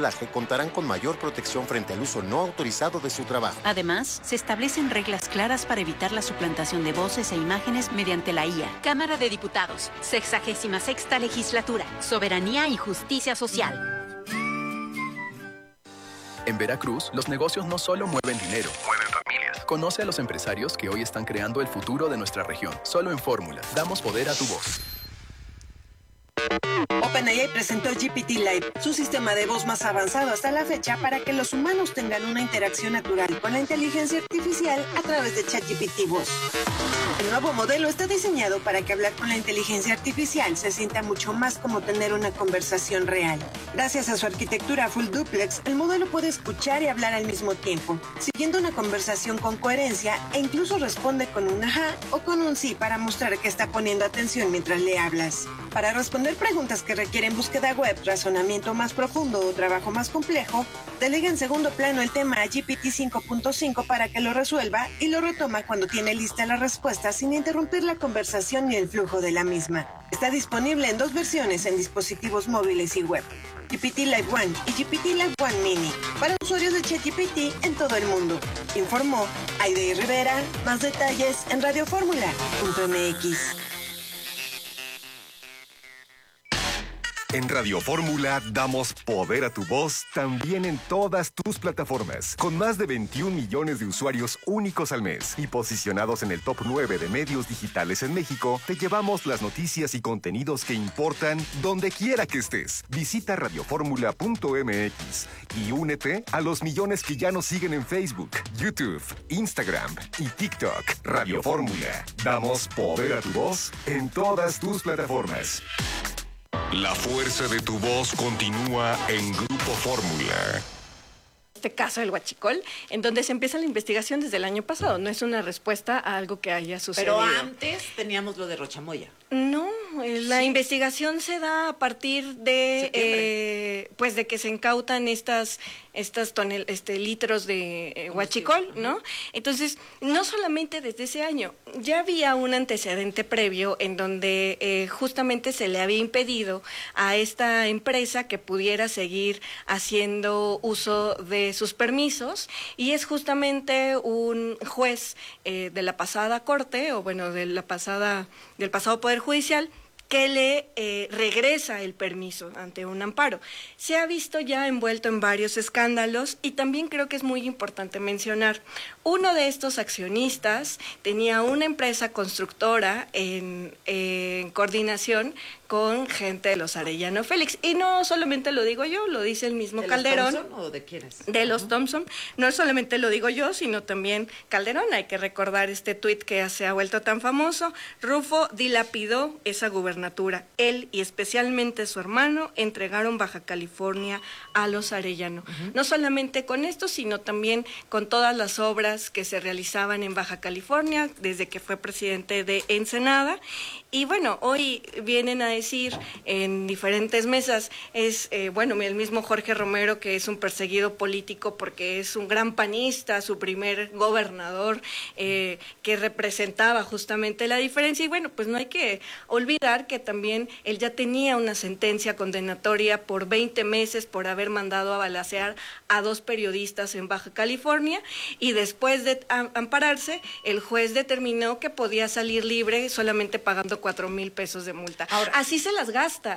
doblaje contarán con mayor protección frente al uso no autorizado de su trabajo. Además, se establecen reglas claras para evitar la suplantación de voces e imágenes mediante la IA. Cámara de Diputados, 66ª Legislatura, Soberanía y Justicia Social. En Veracruz, los negocios no solo mueven dinero, mueven familias. Conoce a los empresarios que hoy están creando el futuro de nuestra región. Solo en Fórmula. Damos poder a tu voz. OpenAI presentó GPT-Live, su sistema de voz más avanzado hasta la fecha para que los humanos tengan una interacción natural con la inteligencia artificial a través de ChatGPT Voz. El nuevo modelo está diseñado para que hablar con la inteligencia artificial se sienta mucho más como tener una conversación real. Gracias a su arquitectura full duplex, el modelo puede escuchar y hablar al mismo tiempo, siguiendo una conversación con coherencia e incluso responde con un ajá o con un sí para mostrar que está poniendo atención mientras le hablas. Para responder preguntas que requieren búsqueda web, razonamiento más profundo o trabajo más complejo, delega en segundo plano el tema a GPT 5.5 para que lo resuelva y lo retoma cuando tiene lista la respuesta sin interrumpir la conversación ni el flujo de la misma. Está disponible en 2 versiones en dispositivos móviles y web, GPT Live One y GPT Live One Mini, para usuarios de ChatGPT en todo el mundo. Informó Aide Rivera. Más detalles en radioformula.mx. En Radio Fórmula damos poder a tu voz también en todas tus plataformas, con más de 21 millones de usuarios únicos al mes y posicionados en el top 9 de medios digitales en México. Te llevamos las noticias y contenidos que importan donde quiera que estés. Visita radioformula.mx y únete a los millones que ya nos siguen en Facebook, YouTube, Instagram y TikTok. Radio Fórmula, damos poder a tu voz en todas tus plataformas. La fuerza de tu voz continúa en Grupo Fórmula. Este caso del huachicol, en donde se empieza la investigación desde el año pasado. No es una respuesta a algo que haya sucedido. Pero antes teníamos lo de Rochamoya. No, la investigación se da a partir de pues de que se incautan estas litros de huachicol, ¿no? Entonces, no solamente desde ese año, ya había un antecedente previo en donde justamente se le había impedido a esta empresa que pudiera seguir haciendo uso de sus permisos, y es justamente un juez de la pasada corte, o bueno, del pasado Poder Judicial, que le regresa el permiso ante un amparo. Se ha visto ya envuelto en varios escándalos, y también creo que es muy importante mencionar, uno de estos accionistas tenía una empresa constructora en coordinación con gente de los Arellano Félix. Y no solamente lo digo yo, lo dice el mismo Calderón. ¿De los Thompson o de quiénes? De los Thompson. No solamente lo digo yo, sino también Calderón. Hay que recordar este tuit que se ha vuelto tan famoso. Rufo dilapidó esa gubernatura. Él y especialmente su hermano entregaron Baja California a los Arellano. No solamente con esto, sino también con todas las obras que se realizaban en Baja California desde que fue presidente de Ensenada. Y bueno, hoy vienen a decir en diferentes mesas, el mismo Jorge Romero, que es un perseguido político porque es un gran panista, su primer gobernador, que representaba justamente la diferencia. Y bueno, pues no hay que olvidar que también él ya tenía una sentencia condenatoria por 20 meses por haber mandado a balacear a 2 periodistas en Baja California, y después de ampararse, el juez determinó que podía salir libre solamente pagando 4,000 pesos de multa. Ahora, así se las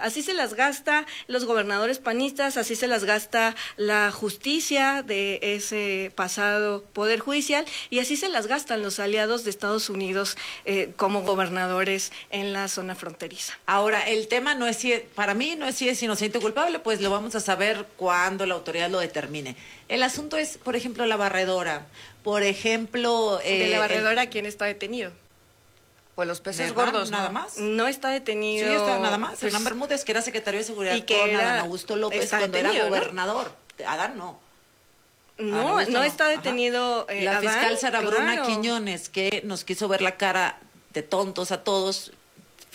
gasta los gobernadores panistas, así se las gasta la justicia de ese pasado Poder Judicial, y así se las gastan los aliados de Estados Unidos como gobernadores en la zona fronteriza. Ahora, el tema no es para mí no es si es inocente o culpable, pues lo vamos a saber cuando la autoridad lo determine. El asunto es, por ejemplo, la barredora. Por ejemplo... de la barredora, ¿quién está detenido? Pues los peces gordos, ¿nada más? No está detenido. Sí, está nada más. Hernán Bermúdez, que era secretario de Seguridad y que con era, Adán Augusto López cuando detenido, era gobernador. ¿No? Adán no. No está detenido. La fiscal Sara Bruna claro. Quiñones, que nos quiso ver la cara de tontos a todos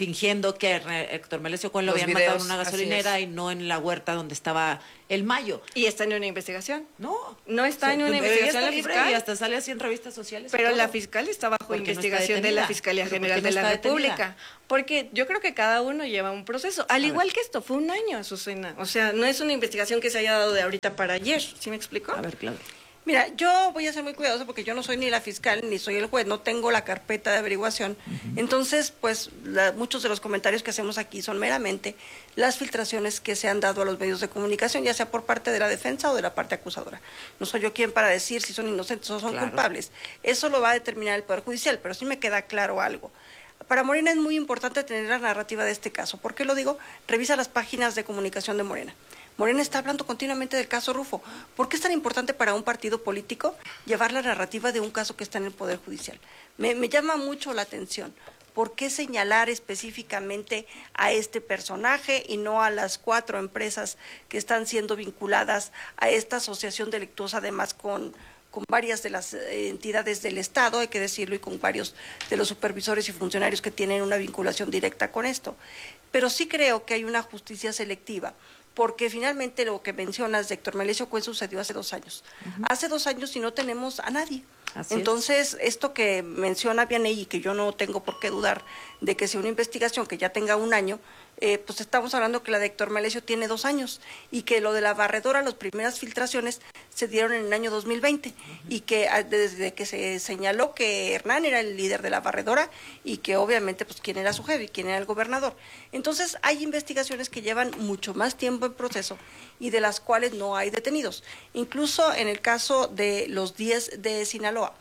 fingiendo que Héctor Melesio Cohen lo Los habían matado en videos, una así gasolinera es. y no en la huerta donde estaba el Mayo. ¿Y está en una investigación? No está en una ella investigación está la libre fiscal. y hasta sale así en revistas sociales. y Pero todo. la fiscal está bajo Porque no está investigación de la detenida. Fiscalía Pero General ¿por qué de no la está detenida? República. Porque yo creo que cada uno lleva un proceso. Al igual que esto, fue un año, Azucena. O sea, no es una investigación que se haya dado de ahorita para ayer. ¿Sí me explico? A ver, claro. Mira, yo voy a ser muy cuidadosa porque yo no soy ni la fiscal ni soy el juez, no tengo la carpeta de averiguación. Entonces, pues muchos de los comentarios que hacemos aquí son meramente las filtraciones que se han dado a los medios de comunicación, ya sea por parte de la defensa o de la parte acusadora. No soy yo quien para decir si son inocentes o son culpables. Eso lo va a determinar el Poder Judicial, pero sí me queda claro algo. Para Morena es muy importante tener la narrativa de este caso. ¿Por qué lo digo? Revisa las páginas de comunicación de Morena. Morena está hablando continuamente del caso Rufo. ¿Por qué es tan importante para un partido político llevar la narrativa de un caso que está en el Poder Judicial? Me llama mucho la atención. ¿Por qué señalar específicamente a este personaje y no a las 4 empresas que están siendo vinculadas a esta asociación delictuosa, además con varias de las entidades del Estado, hay que decirlo, y con varios de los supervisores y funcionarios que tienen una vinculación directa con esto? Pero sí creo que hay una justicia selectiva, porque finalmente lo que mencionas de Héctor Melesio Cohen sucedió hace 2 años. Hace 2 años y no tenemos a nadie. Entonces, esto que menciona Vianey y que yo no tengo por qué dudar de que sea una investigación que ya tenga 1 año, pues estamos hablando que la de Héctor Melesio tiene 2 años y que lo de la barredora, las primeras filtraciones se dieron en el año 2020 y que desde que se señaló que Hernán era el líder de la barredora y que obviamente pues quién era su jefe y quién era el gobernador. Entonces hay investigaciones que llevan mucho más tiempo en proceso y de las cuales no hay detenidos. Incluso en el caso de los 10 de Sinaloa,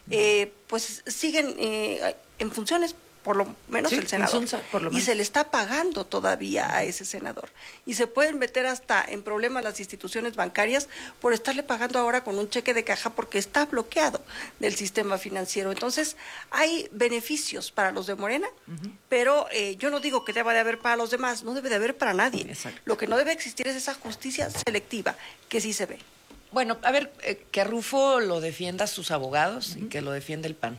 pues siguen en funciones, por lo menos el senador, y se le está pagando todavía a ese senador. Y se pueden meter hasta en problemas las instituciones bancarias por estarle pagando ahora con un cheque de caja porque está bloqueado del sistema financiero. Entonces, hay beneficios para los de Morena, pero yo no digo que deba de haber para los demás, no debe de haber para nadie. Exacto. Lo que no debe existir es esa justicia selectiva, que sí se ve. Bueno, a ver, que Rufo lo defienda sus abogados y que lo defienda el PAN.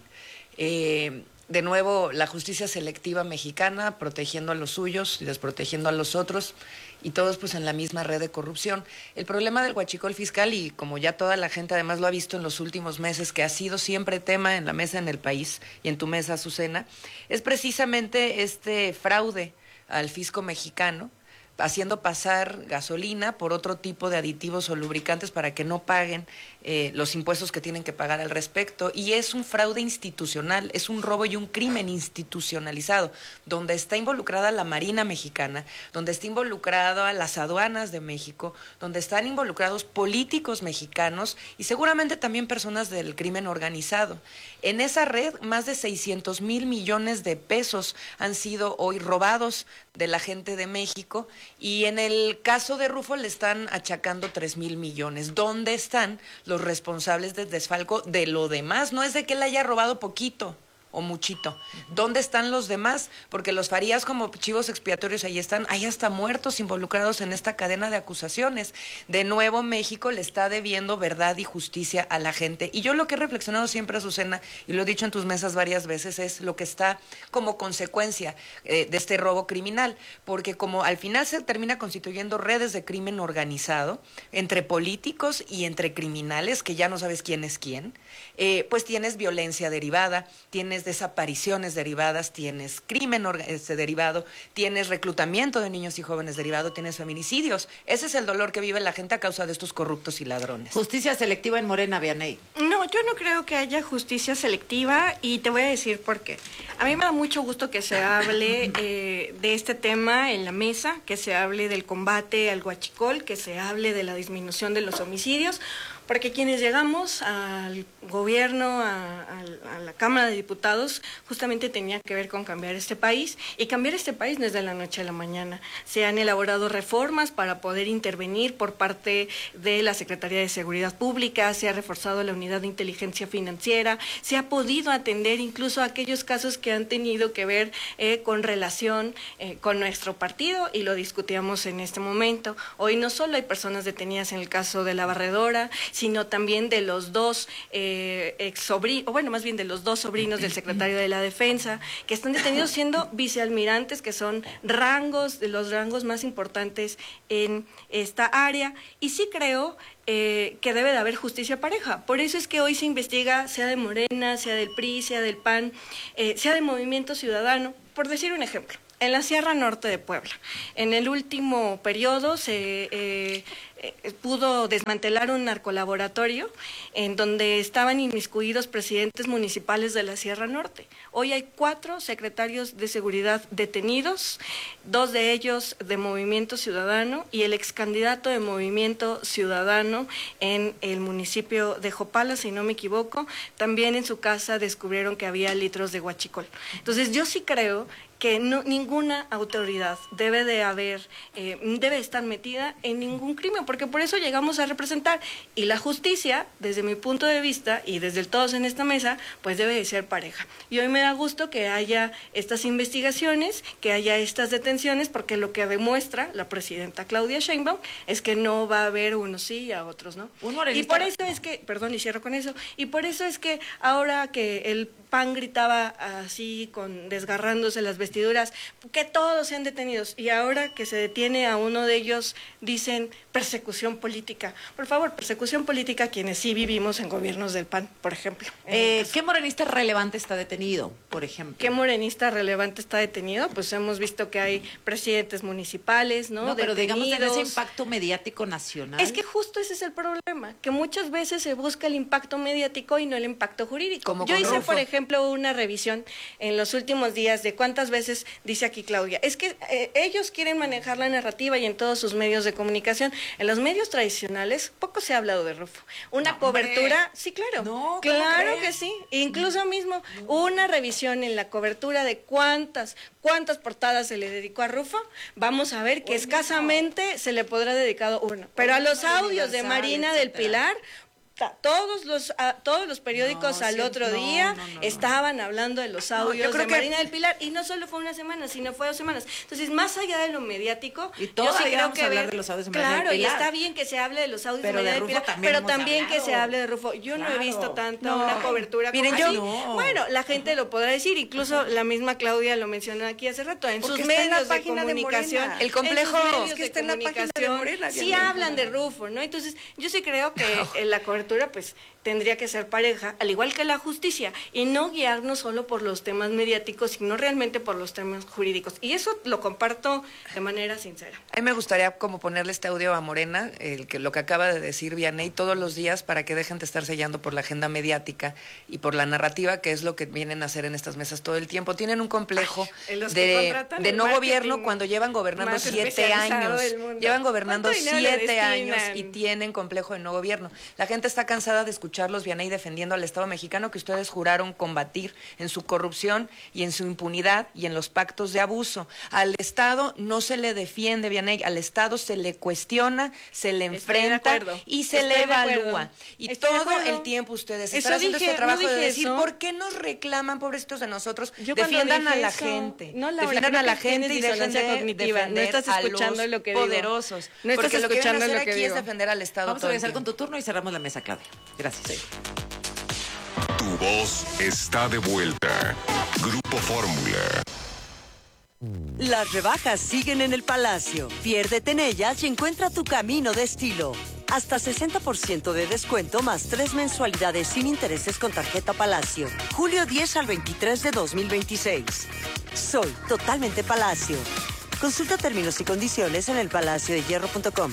De nuevo, la justicia selectiva mexicana, protegiendo a los suyos y desprotegiendo a los otros, y todos pues en la misma red de corrupción. El problema del huachicol fiscal, y como ya toda la gente además lo ha visto en los últimos meses, que ha sido siempre tema en la mesa en el país y en tu mesa, Azucena, es precisamente este fraude al fisco mexicano, haciendo pasar gasolina por otro tipo de aditivos o lubricantes para que no paguen los impuestos que tienen que pagar al respecto. Y es un fraude institucional, es un robo y un crimen institucionalizado, donde está involucrada la Marina Mexicana, donde está involucrada las aduanas de México, donde están involucrados políticos mexicanos y seguramente también personas del crimen organizado. En esa red, más de 600 mil millones de pesos han sido hoy robados de la gente de México, y en el caso de Rufo le están achacando 3,000 millones. ¿Dónde están los responsables del desfalco de lo demás? No es de que él haya robado poquito o muchito. ¿Dónde están los demás? Porque los farías como chivos expiatorios ahí están, hay hasta muertos involucrados en esta cadena de acusaciones. De nuevo, México le está debiendo verdad y justicia a la gente. Y yo lo que he reflexionado siempre, Azucena, y lo he dicho en tus mesas varias veces, es lo que está como consecuencia de este robo criminal. Porque como al final se termina constituyendo redes de crimen organizado entre políticos y entre criminales, que ya no sabes quién es quién, pues tienes violencia derivada, tienes desapariciones derivadas, tienes crimen derivado, tienes reclutamiento de niños y jóvenes derivado, tienes feminicidios. Ese es el dolor que vive la gente a causa de estos corruptos y ladrones. Justicia selectiva en Morena, Vianey. No, yo no creo que haya justicia selectiva y te voy a decir por qué. A mí me da mucho gusto que se hable de este tema en la mesa, que se hable del combate al huachicol, que se hable de la disminución de los homicidios, porque quienes llegamos al gobierno, a la Cámara de Diputados, justamente tenía que ver con cambiar este país, y cambiar este país no es de la noche a la mañana. Se han elaborado reformas para poder intervenir por parte de la Secretaría de Seguridad Pública, se ha reforzado la unidad de inteligencia financiera, se ha podido atender incluso aquellos casos que han tenido que ver con relación con nuestro partido, y lo discutíamos en este momento. Hoy no solo hay personas detenidas en el caso de la barredora, sino también de los dos de los dos sobrinos del secretario de la Defensa, que están detenidos siendo vicealmirantes, que son de los rangos más importantes en esta área. Y sí creo que debe de haber justicia pareja. Por eso es que hoy se investiga, sea de Morena, sea del PRI, sea del PAN, sea de Movimiento Ciudadano, por decir un ejemplo. En la Sierra Norte de Puebla, en el último periodo se pudo desmantelar un narcolaboratorio en donde estaban inmiscuidos presidentes municipales de la Sierra Norte. Hoy hay 4 secretarios de seguridad detenidos, 2 de ellos de Movimiento Ciudadano y el excandidato de Movimiento Ciudadano en el municipio de Jopala, si no me equivoco. También en su casa descubrieron que había litros de huachicol. Entonces yo sí creo que ninguna autoridad debe estar metida en ningún crimen, porque por eso llegamos a representar. Y la justicia, desde mi punto de vista, y desde todos en esta mesa, pues debe de ser pareja. Y hoy me da gusto que haya estas investigaciones, que haya estas detenciones, porque lo que demuestra la presidenta Claudia Sheinbaum es que no va a haber unos sí y a otros no. Y por eso es que, perdón, y cierro con eso, y por eso es que ahora que el PAN gritaba así, desgarrándose las vestiduras, que todos sean detenidos, y ahora que se detiene a uno de ellos dicen persecución política. Por favor, persecución política quienes sí vivimos en gobiernos del PAN, por ejemplo. ¿Qué morenista relevante está detenido, por ejemplo? ¿Qué morenista relevante está detenido? Pues hemos visto que hay presidentes municipales, ¿no? Pero detenidos. digamos en ese impacto mediático nacional. Es que justo ese es el problema, que muchas veces se busca el impacto mediático y no el impacto jurídico. Yo hice, por ejemplo, una revisión en los últimos días de cuántas veces dice aquí Claudia. Es que ellos quieren manejar la narrativa y en todos sus medios de comunicación. En los medios tradicionales poco se ha hablado de Rufo. Una cobertura, sí, claro. No, claro que sí. Incluso mismo una revisión en la cobertura de cuántas portadas se le dedicó a Rufo, vamos a ver que escasamente se le podrá dedicado una. Pero a los audios de Marina del Pilar, todos los periódicos al otro día estaban hablando de los audios de Marina del Pilar, y no solo fue una semana, sino fue 2 semanas. Entonces, más allá de lo mediático, yo sí creo que hablar de los audios de Marina del Pilar. Y está bien que se hable de los audios de Marina del Pilar, pero también que se hable de Rufo. Yo no he visto tanta una cobertura como así. Bueno, la gente lo podrá decir, incluso la misma Claudia lo mencionó aquí hace rato, en sus medios de comunicación. El complejo es que está en la página de Morena. Sí hablan de Rufo, ¿no? Entonces, yo sí creo que la cobertura pues tendría que ser pareja, al igual que la justicia, y no guiarnos solo por los temas mediáticos, sino realmente por los temas jurídicos. Y eso lo comparto de manera sincera. A mí me gustaría como ponerle este audio a Morena, lo que acaba de decir Vianey, todos los días, para que dejen de estar sellando por la agenda mediática y por la narrativa, que es lo que vienen a hacer en estas mesas todo el tiempo. Tienen un complejo de no gobierno cuando llevan gobernando 7 años. Llevan gobernando 7 años y tienen complejo de no gobierno. La gente está cansada de escucharlos, Vianey, defendiendo al Estado mexicano que ustedes juraron combatir en su corrupción y en su impunidad y en los pactos de abuso. Al Estado no se le defiende, Vianey, al Estado se le cuestiona, se le enfrenta y se le evalúa. Y todo el tiempo ustedes están haciendo este trabajo de decir, ¿por qué nos reclaman, pobrecitos de nosotros? Defiendan a la gente. Defiendan a la gente y dejen de defender a los poderosos. Porque lo que vienen a hacer aquí es defender al Estado. Vamos a regresar con tu turno y cerramos la mesa, Claudia. Gracias. Tu voz está de vuelta. Grupo Fórmula. Las rebajas siguen en el Palacio. Piérdete en ellas y encuentra tu camino de estilo. Hasta 60% de descuento más 3 mensualidades sin intereses con tarjeta Palacio. Julio 10 al 23 de 2026. Soy totalmente Palacio. Consulta términos y condiciones en elpalaciodehierro.com.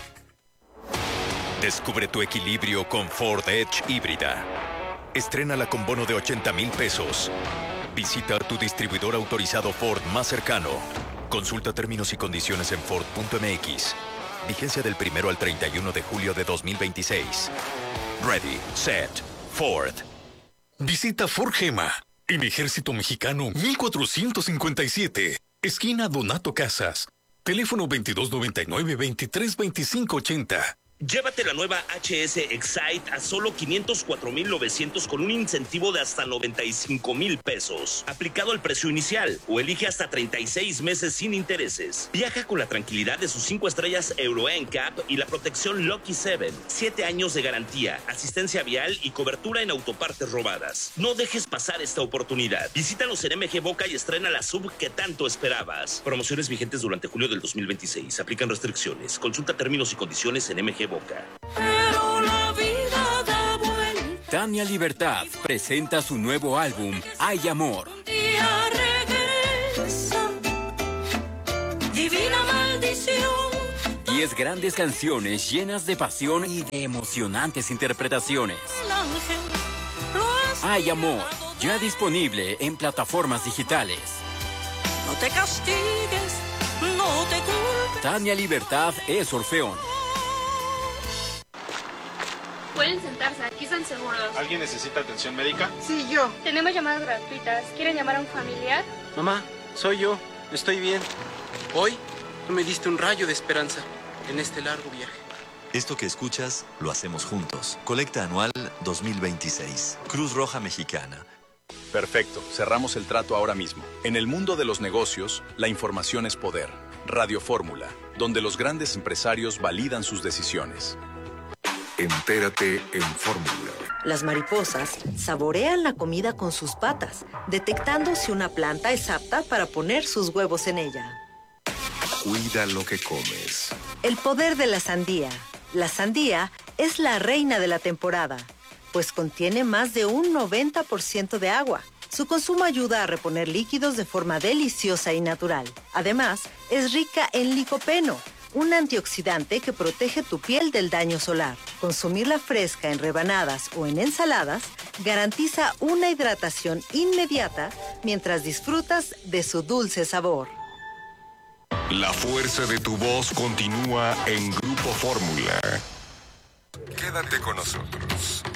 Descubre tu equilibrio con Ford Edge híbrida. Estrénala con bono de 80,000 pesos. Visita tu distribuidor autorizado Ford más cercano. Consulta términos y condiciones en Ford.mx. Vigencia del 1 al 31 de julio de 2026. Ready, set, Ford. Visita Ford Gema, en Ejército Mexicano 1457, esquina Donato Casas. Teléfono 2299-232580. Llévate la nueva HS Excite a solo 504,900 con un incentivo de hasta 95,000 pesos, aplicado al precio inicial, o elige hasta 36 meses sin intereses. Viaja con la tranquilidad de sus 5 estrellas Euro NCAP y la protección Lucky 7, 7 años de garantía, asistencia vial y cobertura en autopartes robadas. No dejes pasar esta oportunidad. Visítanos en MG Boca y estrena la sub que tanto esperabas. Promociones vigentes durante julio del 2026. Aplican restricciones. Consulta términos y condiciones en MG Boca. Pero la vida da vuelta. Tania Libertad presenta su nuevo álbum, Hay Amor. Un día regresa, divina maldición. 10 grandes canciones llenas de pasión y de emocionantes interpretaciones. El ángel Hay Amor, ya disponible en plataformas digitales. no te castigues, no te culpes. Tania Libertad es Orfeón. Pueden sentarse, aquí están seguros. ¿Alguien necesita atención médica? Sí, yo. Tenemos llamadas gratuitas. ¿Quieren llamar a un familiar? Mamá, soy yo. Estoy bien. Hoy tú me diste un rayo de esperanza en este largo viaje. Esto que escuchas, lo hacemos juntos. Colecta anual 2026. Cruz Roja Mexicana. Perfecto, cerramos el trato ahora mismo. En el mundo de los negocios, la información es poder. Radio Fórmula, donde los grandes empresarios validan sus decisiones. Entérate en Fórmula. Las mariposas saborean la comida con sus patas, detectando si una planta es apta para poner sus huevos en ella. Cuida lo que comes. El poder de la sandía. La sandía es la reina de la temporada, pues contiene más de un 90% de agua. Su consumo ayuda a reponer líquidos de forma deliciosa y natural. Además, es rica en licopeno, un antioxidante que protege tu piel del daño solar. Consumirla fresca en rebanadas o en ensaladas garantiza una hidratación inmediata mientras disfrutas de su dulce sabor. La fuerza de tu voz continúa en Grupo Fórmula. Quédate con nosotros.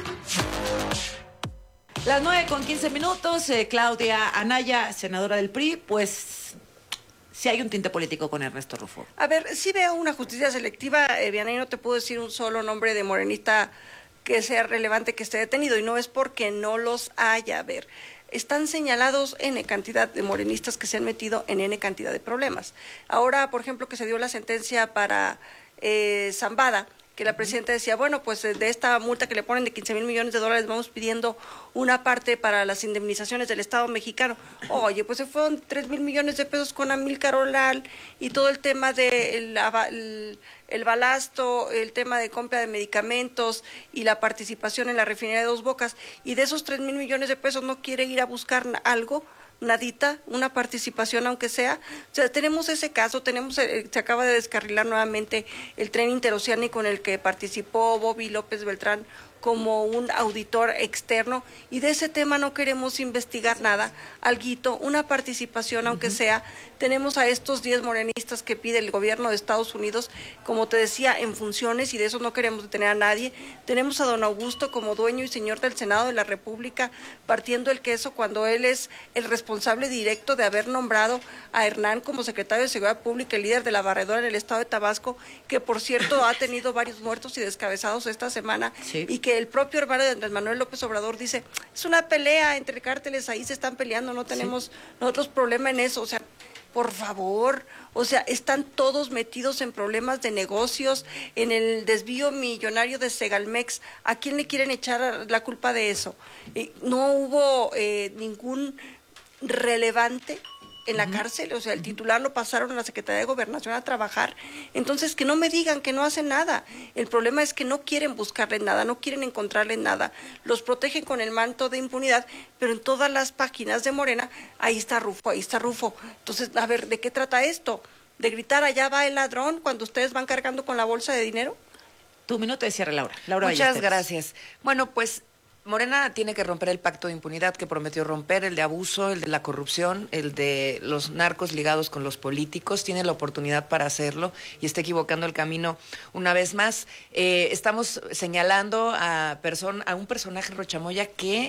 Las 9:15, Claudia Anaya, senadora del PRI, pues sí hay un tinte político con Ernesto Rufo. A ver, sí veo una justicia selectiva, Vianey, no te puedo decir un solo nombre de morenista que sea relevante que esté detenido, y no es porque no los haya. A ver, están señalados N cantidad de morenistas que se han metido en N cantidad de problemas. Ahora, por ejemplo, que se dio la sentencia para Zambada, que la presidenta decía, bueno, pues de esta multa que le ponen de 15,000 millones de dólares vamos pidiendo una parte para las indemnizaciones del Estado mexicano. Oye, pues se fueron 3,000 millones de pesos con Amílcar Olal y todo el tema de el balasto, el tema de compra de medicamentos y la participación en la refinería de Dos Bocas. Y de esos 3,000 millones de pesos no quiere ir a buscar algo, nadita, una participación aunque sea. O sea, tenemos ese caso, se acaba de descarrilar nuevamente el tren interoceánico en el que participó Bobby López Beltrán como un auditor externo, y de ese tema no queremos investigar nada, alguito, una participación aunque sea. Tenemos a estos 10 morenistas que pide el gobierno de Estados Unidos, como te decía, en funciones, y de eso no queremos detener a nadie. Tenemos a don Augusto como dueño y señor del Senado de la República, partiendo el queso cuando él es el responsable directo de haber nombrado a Hernán como secretario de Seguridad Pública y líder de la barredora en el estado de Tabasco, que por cierto ha tenido varios muertos y descabezados esta semana, sí. Y que el propio hermano de Andrés Manuel López Obrador dice, es una pelea entre cárteles, ahí se están peleando, no tenemos nosotros problema en eso. O sea, por favor, o sea, están todos metidos en problemas de negocios, en el desvío millonario de Segalmex. ¿A quién le quieren echar la culpa de eso? No hubo ningún relevante en la cárcel, o sea, el titular lo pasaron a la Secretaría de Gobernación a trabajar. Entonces, que no me digan que no hacen nada. El problema es que no quieren buscarle nada, no quieren encontrarle nada. Los protegen con el manto de impunidad, pero en todas las páginas de Morena, ahí está Rufo, ahí está Rufo. Entonces, a ver, ¿de qué trata esto? ¿De gritar, allá va el ladrón, cuando ustedes van cargando con la bolsa de dinero? Tu minuto de cierre, Laura. Muchas gracias. Bueno, pues Morena tiene que romper el pacto de impunidad que prometió romper, el de abuso, el de la corrupción, el de los narcos ligados con los políticos. Tiene la oportunidad para hacerlo y está equivocando el camino una vez más. Estamos señalando a un personaje Rochamoya que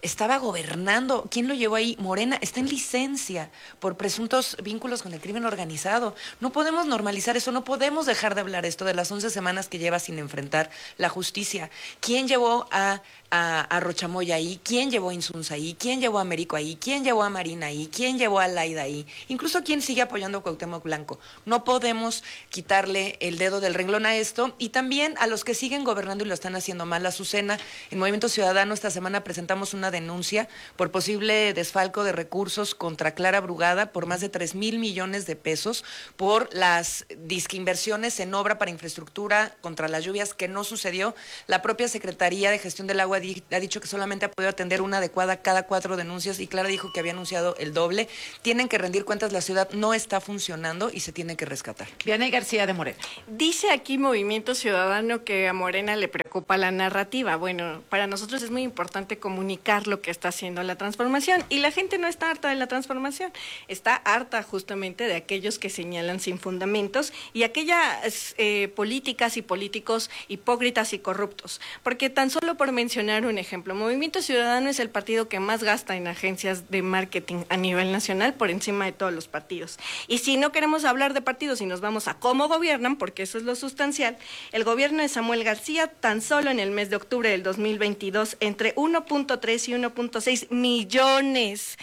estaba gobernando. ¿Quién lo llevó ahí? Morena está en licencia por presuntos vínculos con el crimen organizado. No podemos normalizar eso, no podemos dejar de hablar esto de las 11 semanas que lleva sin enfrentar la justicia. ¿Quién llevó a Rochamoya ahí? ¿Quién llevó a Insunza ahí? ¿Quién llevó a Américo ahí? ¿Quién llevó a Marina ahí? ¿Quién llevó a Laida ahí? Incluso quién sigue apoyando a Cuauhtémoc Blanco. No podemos quitarle el dedo del renglón a esto, y también a los que siguen gobernando y lo están haciendo mal. Azucena, en Movimiento Ciudadano esta semana presentamos una denuncia por posible desfalco de recursos contra Clara Brugada por más de 3,000 millones de pesos por las disqueinversiones en obra para infraestructura contra las lluvias que no sucedió. La propia Secretaría de Gestión del Agua ha dicho que solamente ha podido atender una adecuada cada 4 denuncias, y Clara dijo que había anunciado el doble. Tienen que rendir cuentas, la ciudad no está funcionando y se tiene que rescatar. Vianey García de Morena. Dice aquí Movimiento Ciudadano que a Morena le preocupa la narrativa. Bueno, para nosotros es muy importante comunicar lo que está haciendo la transformación, y la gente no está harta de la transformación, está harta justamente de aquellos que señalan sin fundamentos y aquellas políticas y políticos hipócritas y corruptos. Porque tan solo por mencionar un ejemplo, Movimiento Ciudadano es el partido que más gasta en agencias de marketing a nivel nacional por encima de todos los partidos. Y si no queremos hablar de partidos y nos vamos a cómo gobiernan, porque eso es lo sustancial, el gobierno de Samuel García tan solo en el mes de octubre del 2022 entre 1.3 y 1.6 millones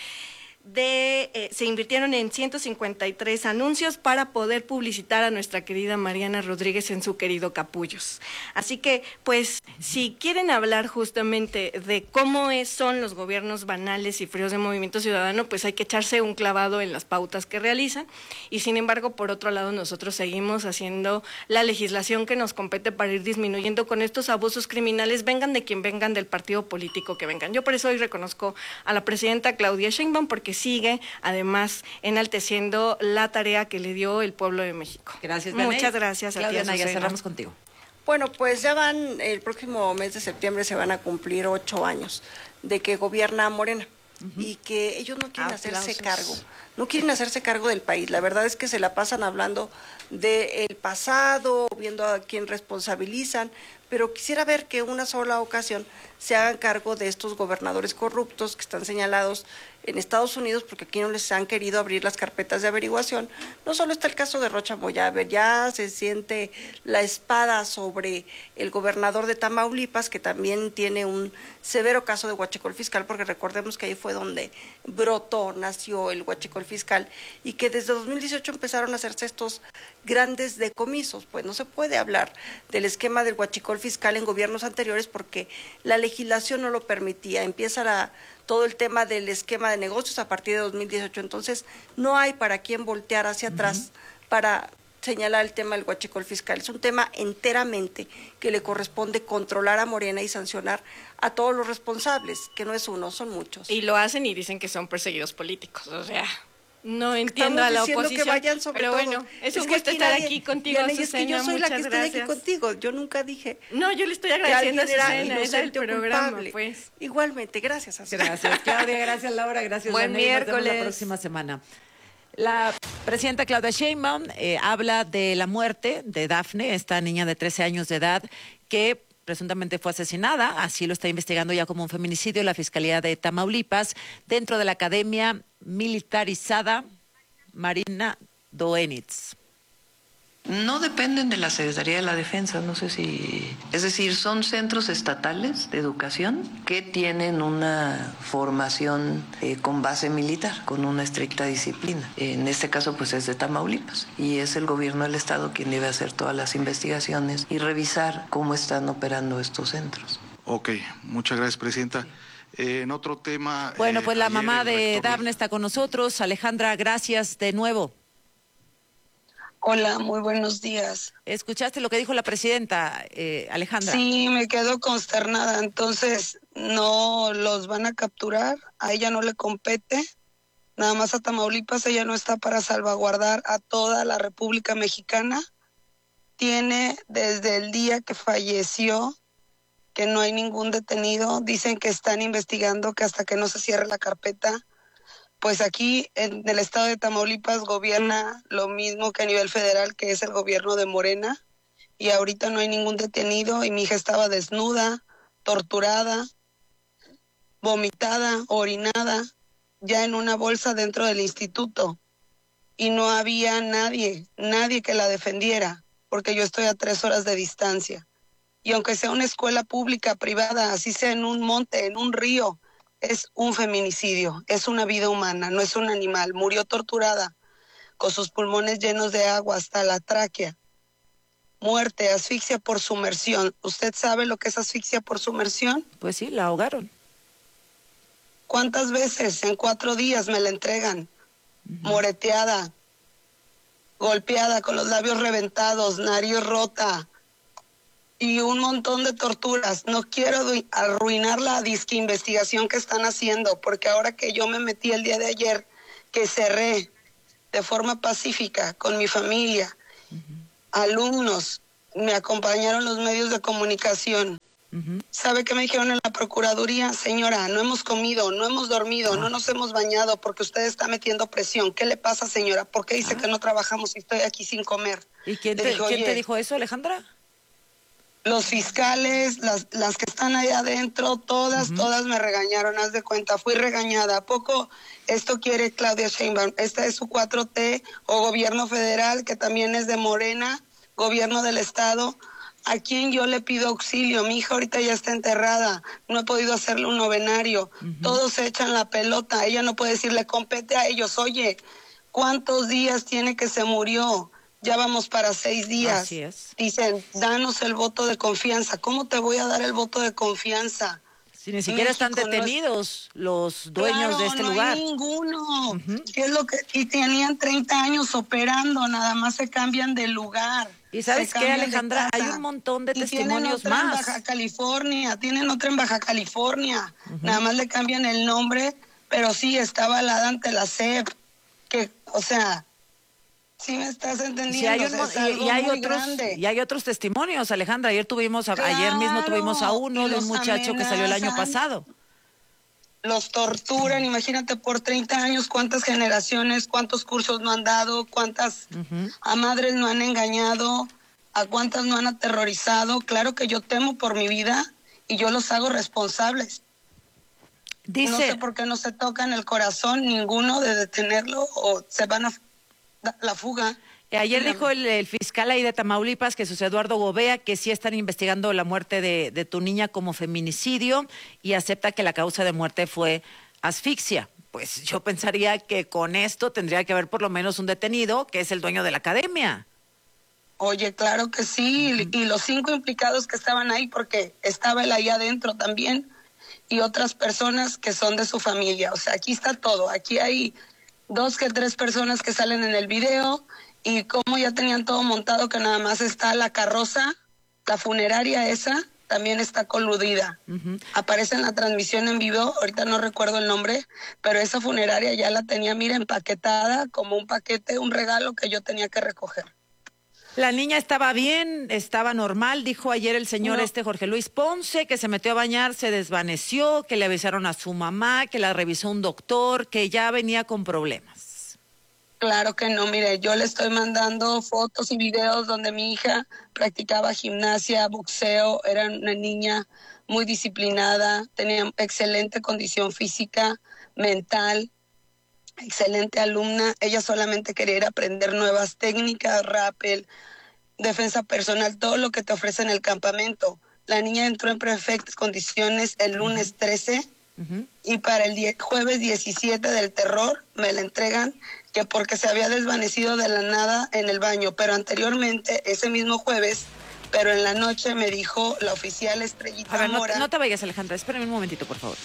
se invirtieron en 153 anuncios para poder publicitar a nuestra querida Mariana Rodríguez en su querido Capullos. Así que, pues, si quieren hablar justamente de cómo son los gobiernos banales y fríos de Movimiento Ciudadano, pues hay que echarse un clavado en las pautas que realizan. Y sin embargo, por otro lado, nosotros seguimos haciendo la legislación que nos compete para ir disminuyendo con estos abusos criminales, vengan de quien vengan, del partido político que vengan. Yo por eso hoy reconozco a la presidenta Claudia Sheinbaum, porque sigue además enalteciendo la tarea que le dio el pueblo de México. Gracias, Muchas gracias a ti, Claudia Naya, Azucena. cerramos contigo. Bueno, pues ya el próximo mes de septiembre se van a cumplir 8 años de que gobierna Morena, y que ellos no quieren hacerse cargo, no quieren hacerse cargo del país. La verdad es que se la pasan hablando del pasado, viendo a quién responsabilizan, pero quisiera ver que una sola ocasión se hagan cargo de estos gobernadores corruptos que están señalados en Estados Unidos, porque aquí no les han querido abrir las carpetas de averiguación. No solo está el caso de Rochamoya, a ver, ya se siente la espada sobre el gobernador de Tamaulipas, que también tiene un severo caso de huachicol fiscal, porque recordemos que ahí fue donde nació el huachicol fiscal, y que desde 2018 empezaron a hacerse estos grandes decomisos. Pues no se puede hablar del esquema del huachicol fiscal en gobiernos anteriores porque la legislación no lo permitía. Empieza todo el tema del esquema de negocios a partir de 2018, entonces no hay para quién voltear hacia atrás para señalar el tema del huachicol fiscal. Es un tema enteramente que le corresponde controlar a Morena y sancionar a todos los responsables, que no es uno, son muchos. Y lo hacen y dicen que son perseguidos políticos, o sea... No entiendo a la oposición, que vayan sobre pero todo. bueno, es un gusto estar aquí contigo, Azucena. Es que yo soy la que estoy gracias. aquí contigo, yo nunca dije... No, yo le estoy agradeciendo a Azucena, es el programa, pues. Igualmente, gracias, Azucena. Gracias, Claudia, gracias, Laura, gracias, Buen Daniel. miércoles. Nos vemos la próxima semana. La presidenta Claudia Sheinbaum habla de la muerte de Dafne, esta niña de 13 años de edad, que presuntamente fue asesinada, así lo está investigando ya como un feminicidio la Fiscalía de Tamaulipas, dentro de la Academia Militarizada Marina Doenitz. No dependen de la Secretaría de la Defensa, no sé si... Es decir, son centros estatales de educación que tienen una formación con base militar, con una estricta disciplina. En este caso, pues es de Tamaulipas, y es el gobierno del estado quien debe hacer todas las investigaciones y revisar cómo están operando estos centros. Ok, muchas gracias, Presidenta. En otro tema... Bueno, pues la mamá de Dafne está con nosotros. Alejandra, gracias de nuevo. Hola, muy buenos días. ¿Escuchaste lo que dijo la presidenta, Alejandra? Sí, me quedo consternada. Entonces, no los van a capturar, a ella no le compete, nada más a Tamaulipas. Ella no está para salvaguardar a toda la República Mexicana. Tiene desde el día que falleció que no hay ningún detenido. Dicen que están investigando, que hasta que no se cierre la carpeta. Pues aquí en el estado de Tamaulipas gobierna lo mismo que a nivel federal, que es el gobierno de Morena, y ahorita no hay ningún detenido, y mi hija estaba desnuda, torturada, vomitada, orinada, ya en una bolsa dentro del instituto. Y no había nadie que la defendiera, porque yo estoy a 3 horas de distancia. Y aunque sea una escuela pública, privada, así sea en un monte, en un río, es un feminicidio, es una vida humana, no es un animal. Murió torturada, con sus pulmones llenos de agua hasta la tráquea. Muerte, asfixia por sumersión. ¿Usted sabe lo que es asfixia por sumersión? Pues sí, la ahogaron. ¿Cuántas veces en 4 días me la entregan? Moreteada, golpeada, con los labios reventados, nariz rota y un montón de torturas. No quiero arruinar la disque investigación que están haciendo, porque ahora que yo me metí el día de ayer, que cerré de forma pacífica con mi familia, alumnos, me acompañaron los medios de comunicación. ¿Sabe qué me dijeron en la Procuraduría? Señora, no hemos comido, no hemos dormido, no nos hemos bañado porque usted está metiendo presión. ¿Qué le pasa, señora? ¿Por qué dice que no trabajamos y estoy aquí sin comer? ¿Y quién te dijo eso, Alejandra? Los fiscales, las que están ahí adentro, todas me regañaron, haz de cuenta, fui regañada. ¿A poco esto quiere Claudia Sheinbaum? Esta es su 4T o gobierno federal, que también es de Morena, gobierno del estado. ¿A quién yo le pido auxilio? Mi hija ahorita ya está enterrada, no he podido hacerle un novenario. Todos se echan la pelota, ella no puede decirle, compete a ellos. Oye, ¿cuántos días tiene que se murió? Ya vamos para 6 días. Así es. Dicen, danos el voto de confianza. ¿Cómo te voy a dar el voto de confianza? Si ni siquiera están detenidos los dueños de este lugar. No hay ninguno. ¿Qué es lo que? Y tenían 30 años operando, nada más se cambian de lugar. ¿Y sabes qué, Alejandra? Hay un montón de testimonios tienen otra más. En Baja California, tienen otra en Baja California. Nada más le cambian el nombre, pero sí está avalada ante la SEP. Que, o sea, sí me estás entendiendo. Sí, hay otros testimonios, Alejandra. Ayer mismo tuvimos a uno de un muchacho que salió el año pasado. Los torturan, imagínate, por 30 años, cuántas generaciones, cuántos cursos no han dado, cuántas a madres no han engañado, a cuántas no han aterrorizado. Claro que yo temo por mi vida y yo los hago responsables. No sé por qué no se tocan el corazón ninguno de detenerlo o se van a la fuga. Ayer dijo el fiscal ahí de Tamaulipas, Jesús Eduardo Gobea, que sí están investigando la muerte de tu niña como feminicidio y acepta que la causa de muerte fue asfixia. Pues yo pensaría que con esto tendría que haber por lo menos un detenido, que es el dueño de la academia. Oye, claro que sí, y los 5 implicados que estaban ahí, porque estaba él ahí adentro también, y otras personas que son de su familia. O sea, aquí está todo, aquí hay 2 que 3 personas que salen en el video. Y como ya tenían todo montado, que nada más está la carroza, la funeraria esa, también está coludida. Aparece en la transmisión en vivo, ahorita no recuerdo el nombre, pero esa funeraria ya la tenía, mira, empaquetada como un paquete, un regalo que yo tenía que recoger. La niña estaba bien, estaba normal, dijo ayer el señor Jorge Luis Ponce, que se metió a bañar, se desvaneció, que le avisaron a su mamá, que la revisó un doctor, que ya venía con problemas. Claro que no, mire, yo le estoy mandando fotos y videos donde mi hija practicaba gimnasia, boxeo, era una niña muy disciplinada, tenía excelente condición física, mental, excelente alumna. Ella solamente quería ir a aprender nuevas técnicas, rappel, defensa personal, todo lo que te ofrece en el campamento. La niña entró en perfectas condiciones el lunes 13 y para el jueves 17 del terror me la entregan, que porque se había desvanecido de la nada en el baño, pero anteriormente, ese mismo jueves, pero en la noche me dijo la oficial Estrellita Mora. No te vayas, Alejandra, espérame un momentito, por favor.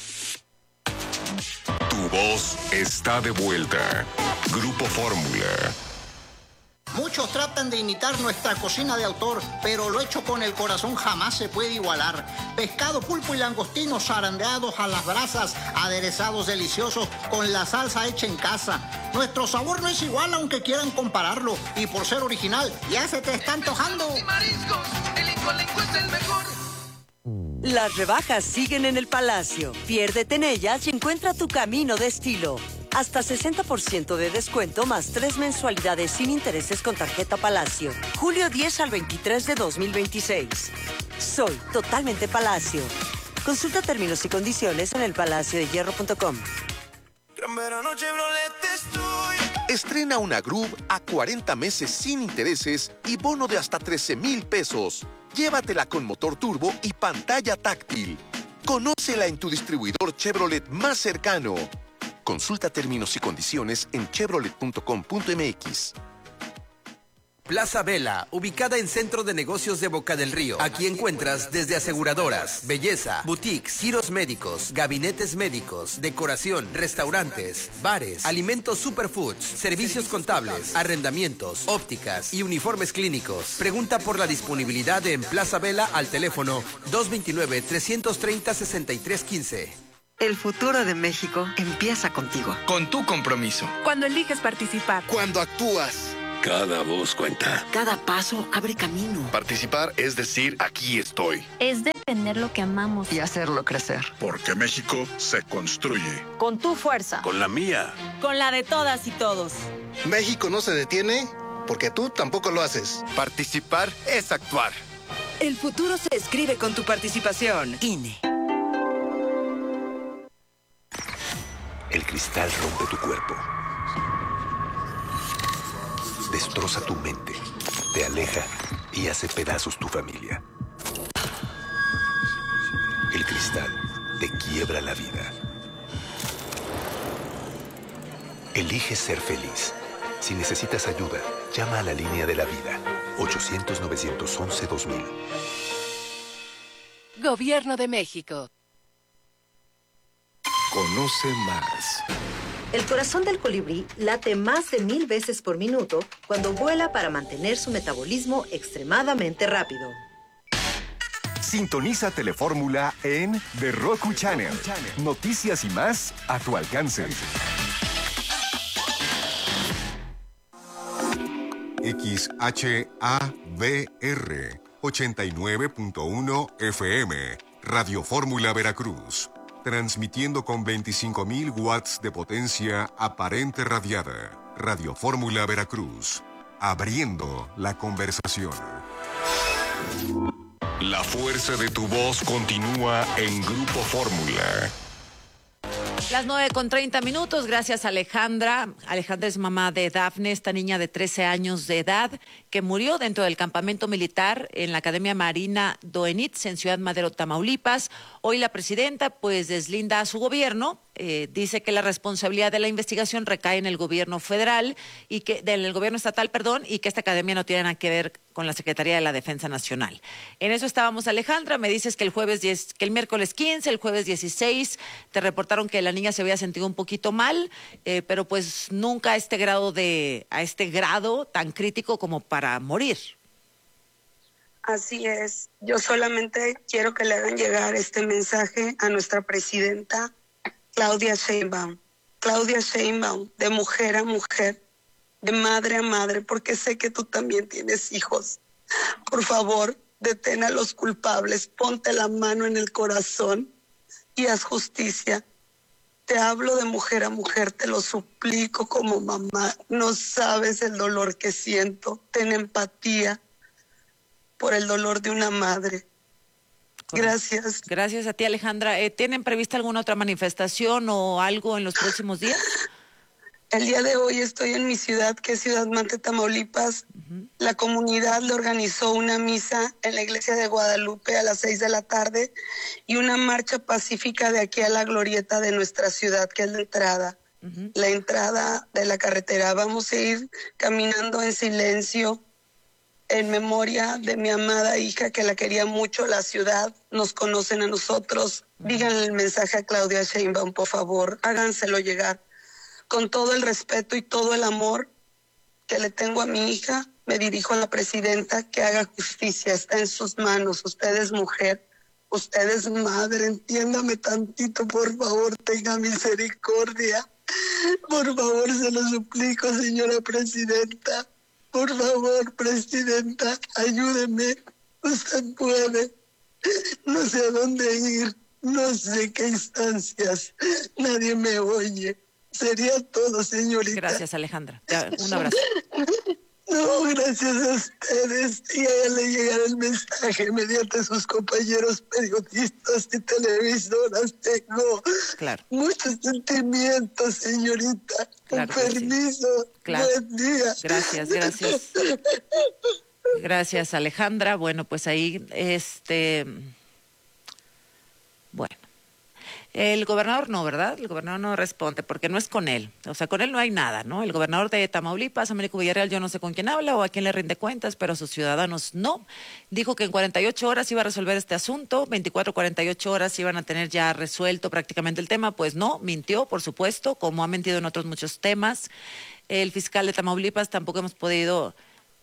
Tu voz está de vuelta. Grupo Fórmula. Muchos tratan de imitar nuestra cocina de autor, pero lo hecho con el corazón jamás se puede igualar. Pescado, pulpo y langostinos zarandeados a las brasas, aderezados deliciosos con la salsa hecha en casa. Nuestro sabor no es igual aunque quieran compararlo, y por ser original, ya se te está antojando. Mariscos, el Incolenco es el mejor. Las rebajas siguen en el Palacio. Piérdete en ellas y encuentra tu camino de estilo. Hasta 60% de descuento más 3 mensualidades sin intereses con tarjeta Palacio. Julio 10 al 23 de 2026. Soy totalmente Palacio. Consulta términos y condiciones en elpalaciodehierro.com. Estrena una Groove a 40 meses sin intereses y bono de hasta 13,000 pesos. Llévatela con motor turbo y pantalla táctil. Conócela en tu distribuidor Chevrolet más cercano. Consulta términos y condiciones en chevrolet.com.mx. Plaza Vela, ubicada en Centro de Negocios de Boca del Río. Aquí encuentras desde aseguradoras, belleza, boutiques, giros médicos, gabinetes médicos, decoración, restaurantes, bares, alimentos superfoods, servicios contables, arrendamientos, ópticas y uniformes clínicos. Pregunta por la disponibilidad en Plaza Vela al teléfono 229-330-6315. El futuro de México empieza contigo. Con tu compromiso. Cuando eliges participar. Cuando actúas. Cada voz cuenta. Cada paso abre camino. Participar es decir, aquí estoy. Es defender lo que amamos. Y hacerlo crecer. Porque México se construye. Con tu fuerza. Con la mía. Con la de todas y todos. México no se detiene porque tú tampoco lo haces. Participar es actuar. El futuro se escribe con tu participación. INE. El cristal rompe tu cuerpo. Destroza tu mente, te aleja y hace pedazos tu familia. El cristal te quiebra la vida. Elige ser feliz. Si necesitas ayuda, llama a la línea de la vida. 800-911-2000. Gobierno de México. Conoce más. El corazón del colibrí late más de 1000 veces por minuto cuando vuela para mantener su metabolismo extremadamente rápido. Sintoniza Telefórmula en The Roku Channel. Noticias y más a tu alcance. XHABR 89.1 FM Radio Fórmula Veracruz. Transmitiendo con 25,000 watts de potencia aparente radiada. Radio Fórmula Veracruz. Abriendo la conversación. La fuerza de tu voz continúa en Grupo Fórmula. Las 9:30. Gracias, Alejandra. Alejandra es mamá de Dafne, esta niña de 13 años de edad que murió dentro del campamento militar en la Academia Marina Doenitz en Ciudad Madero, Tamaulipas. Hoy la presidenta pues deslinda a su gobierno. Dice que la responsabilidad de la investigación recae en el gobierno federal y que del gobierno estatal, y que esta academia no tiene nada que ver con la Secretaría de la Defensa Nacional. En eso estábamos, Alejandra. Me dices que el miércoles 15, el jueves 16, te reportaron que la niña se había sentido un poquito mal, pero pues nunca a este grado tan crítico como para morir. Así es. Yo solamente quiero que le hagan llegar este mensaje a nuestra presidenta Claudia Sheinbaum. Claudia Sheinbaum, de mujer a mujer, de madre a madre, porque sé que tú también tienes hijos. Por favor, detén a los culpables, ponte la mano en el corazón y haz justicia. Te hablo de mujer a mujer, te lo suplico como mamá. No sabes el dolor que siento. Ten empatía por el dolor de una madre. Gracias. Gracias a ti, Alejandra. ¿Tienen prevista alguna otra manifestación o algo en los próximos días? El día de hoy estoy en mi ciudad, que es Ciudad Mante, Tamaulipas. La comunidad le organizó una misa en la iglesia de Guadalupe a las 6 de la tarde y una marcha pacífica de aquí a la glorieta de nuestra ciudad, que es la entrada de la carretera. Vamos a ir caminando en silencio, en memoria de mi amada hija, que la quería mucho, la ciudad, nos conocen a nosotros. Díganle el mensaje a Claudia Sheinbaum, por favor, háganselo llegar. Con todo el respeto y todo el amor que le tengo a mi hija, me dirijo a la presidenta, que haga justicia, está en sus manos. Usted es mujer, usted es madre, entiéndame tantito, por favor, tenga misericordia. Por favor, se lo suplico, señora presidenta. Por favor, presidenta, ayúdeme. Usted puede. No sé a dónde ir, no sé qué instancias. Nadie me oye. Sería todo, señorita. Gracias, Alejandra. Un abrazo. No, gracias a ustedes. Y a ella le llegará el mensaje mediante sus compañeros periodistas y televisoras. Tengo muchos sentimientos, señorita. Claro, con permiso. Sí. Claro. Buen día. Gracias. Gracias, Alejandra. Bueno, pues ahí, bueno. El gobernador no, ¿verdad? El gobernador no responde porque no es con él. O sea, con él no hay nada, ¿no? El gobernador de Tamaulipas, Américo Villarreal, yo no sé con quién habla o a quién le rinde cuentas, pero a sus ciudadanos no. Dijo que en 48 horas iba a resolver este asunto, 24, 48 horas iban a tener ya resuelto prácticamente el tema. Pues no, mintió, por supuesto, como ha mentido en otros muchos temas. El fiscal de Tamaulipas tampoco hemos podido...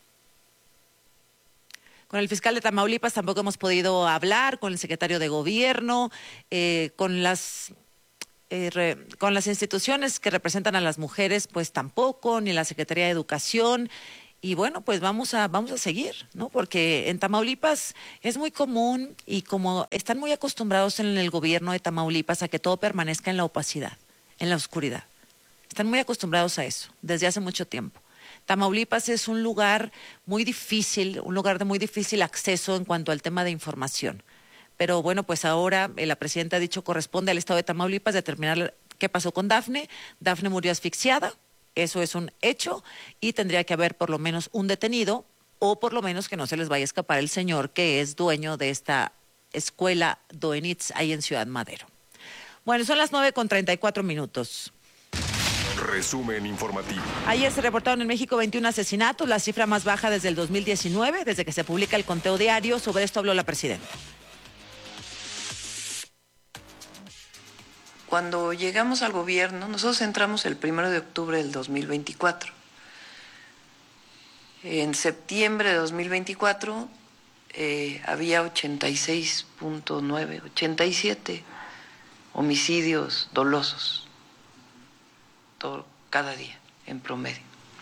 Con el fiscal de Tamaulipas tampoco hemos podido hablar, con el secretario de gobierno, con las instituciones que representan a las mujeres, pues tampoco, ni la Secretaría de Educación. Y bueno, pues vamos a seguir, ¿no? Porque en Tamaulipas es muy común y como están muy acostumbrados en el gobierno de Tamaulipas a que todo permanezca en la opacidad, en la oscuridad. Están muy acostumbrados a eso desde hace mucho tiempo. Tamaulipas es un lugar muy difícil, un lugar de muy difícil acceso en cuanto al tema de información. Pero bueno, pues ahora la presidenta ha dicho corresponde al Estado de Tamaulipas determinar qué pasó con Dafne. Dafne murió asfixiada, eso es un hecho, y tendría que haber por lo menos un detenido, o por lo menos que no se les vaya a escapar el señor que es dueño de esta escuela Doenitz ahí en Ciudad Madero. Bueno, son las 9:34. Resumen informativo. Ayer se reportaron en México 21 asesinatos, la cifra más baja desde el 2019, desde que se publica el conteo diario. Sobre esto habló la presidenta. Cuando llegamos al gobierno, nosotros entramos el 1 de octubre del 2024. En septiembre de 2024 había 87 homicidios dolosos. Cada día, en promedio.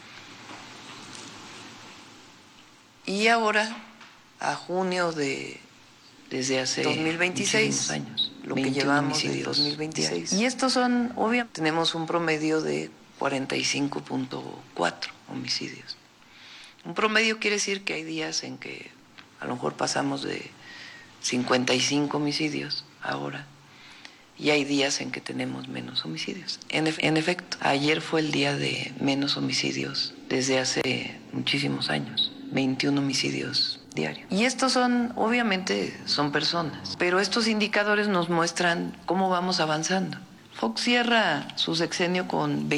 Y ahora, a junio desde hace 2026 años, lo que llevamos de 2026. Y estos son, obviamente, tenemos un promedio de 45.4 homicidios. Un promedio quiere decir que hay días en que a lo mejor pasamos de 55 homicidios ahora. Y hay días en que tenemos menos homicidios. En efecto, ayer fue el día de menos homicidios desde hace muchísimos años. 21 homicidios diarios. Y estos obviamente son personas. Pero estos indicadores nos muestran cómo vamos avanzando. Fox cierra su sexenio con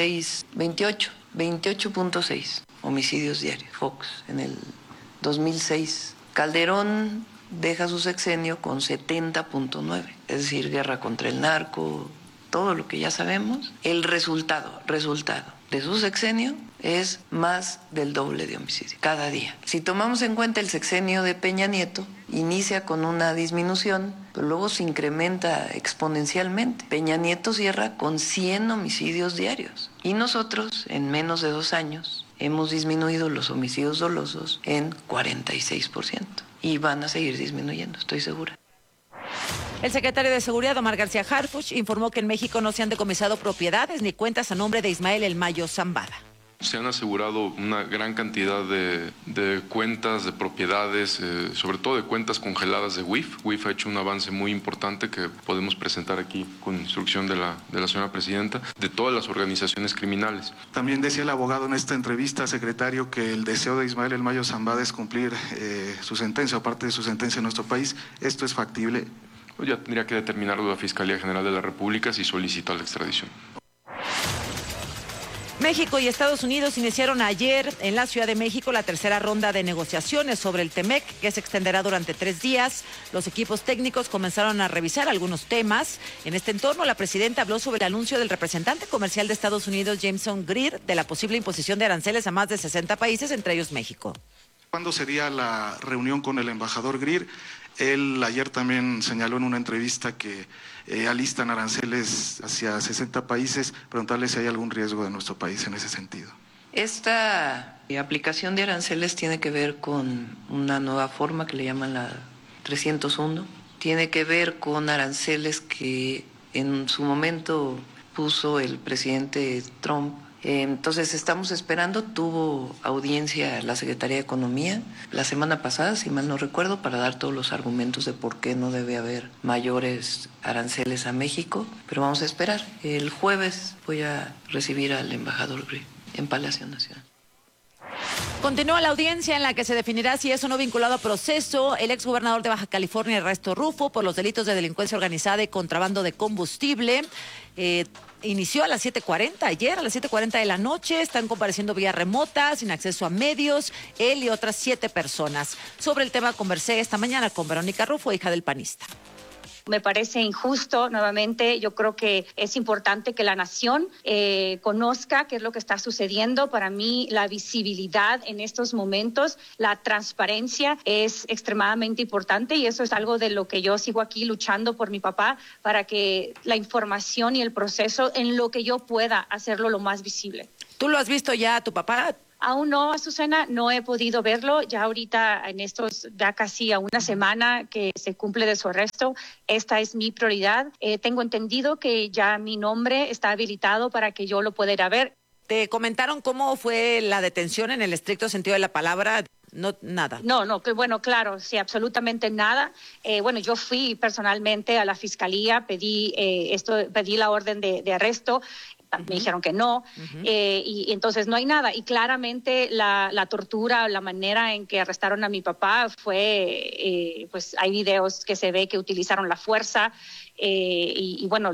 28.6 homicidios diarios. Fox en el 2006. Calderón deja su sexenio con 70.9, es decir, guerra contra el narco, todo lo que ya sabemos. El resultado de su sexenio es más del doble de homicidios cada día. Si tomamos en cuenta el sexenio de Peña Nieto, inicia con una disminución, pero luego se incrementa exponencialmente. Peña Nieto cierra con 100 homicidios diarios y nosotros, en menos de 2 años, hemos disminuido los homicidios dolosos en 46%. Y van a seguir disminuyendo, estoy segura. El secretario de Seguridad, Omar García Harfuch, informó que en México no se han decomisado propiedades ni cuentas a nombre de Ismael El Mayo Zambada. Se han asegurado una gran cantidad de cuentas, de propiedades, sobre todo de cuentas congeladas de WIF. WIF ha hecho un avance muy importante que podemos presentar aquí con instrucción de la señora presidenta, de todas las organizaciones criminales. También decía el abogado en esta entrevista, secretario, que el deseo de Ismael El Mayo Zambada es cumplir su sentencia, o parte de su sentencia en nuestro país. ¿Esto es factible? Pues ya tendría que determinarlo la Fiscalía General de la República si solicita la extradición. México y Estados Unidos iniciaron ayer en la Ciudad de México la tercera ronda de negociaciones sobre el TEMEC, que se extenderá durante 3 días. Los equipos técnicos comenzaron a revisar algunos temas. En este entorno, la presidenta habló sobre el anuncio del representante comercial de Estados Unidos, Jameson Greer, de la posible imposición de aranceles a más de 60 países, entre ellos México. ¿Cuándo sería la reunión con el embajador Greer? Él ayer también señaló en una entrevista que alistan aranceles hacia 60 países. Preguntarle si hay algún riesgo de nuestro país en ese sentido. Esta aplicación de aranceles tiene que ver con una nueva forma que le llaman la 301. Tiene que ver con aranceles que en su momento puso el presidente Trump Entonces estamos esperando, tuvo audiencia la Secretaría de Economía la semana pasada, si mal no recuerdo, para dar todos los argumentos de por qué no debe haber mayores aranceles a México, pero vamos a esperar. El jueves voy a recibir al embajador Greer en Palacio Nacional. Continúa la audiencia en la que se definirá si es o no vinculado a proceso el exgobernador de Baja California, Ernesto Rufo, por los delitos de delincuencia organizada y contrabando de combustible. Inició a las 7:40, ayer a las 7:40 de la noche. Están compareciendo vía remota, sin acceso a medios, él y otras 7 personas. Sobre el tema conversé esta mañana con Verónica Rufo, hija del panista. Me parece injusto, nuevamente, yo creo que es importante que la nación conozca qué es lo que está sucediendo. Para mí, la visibilidad en estos momentos, la transparencia es extremadamente importante y eso es algo de lo que yo sigo aquí luchando por mi papá, para que la información y el proceso, en lo que yo pueda, hacerlo lo más visible. ¿Tú lo has visto ya a tu papá? Aún no, Azucena, no he podido verlo. Ya ahorita, en estos, ya casi a una semana que se cumple de su arresto, esta es mi prioridad. Tengo entendido que ya mi nombre está habilitado para que yo lo pueda ir a ver. ¿Te comentaron cómo fue la detención en el estricto sentido de la palabra? No, nada. No, bueno, claro, sí, absolutamente nada. Bueno, yo fui personalmente a la fiscalía, pedí la orden de arresto. Me dijeron que no, y entonces no hay nada. Y claramente la tortura, la manera en que arrestaron a mi papá fue, pues hay videos que se ve que utilizaron la fuerza y bueno,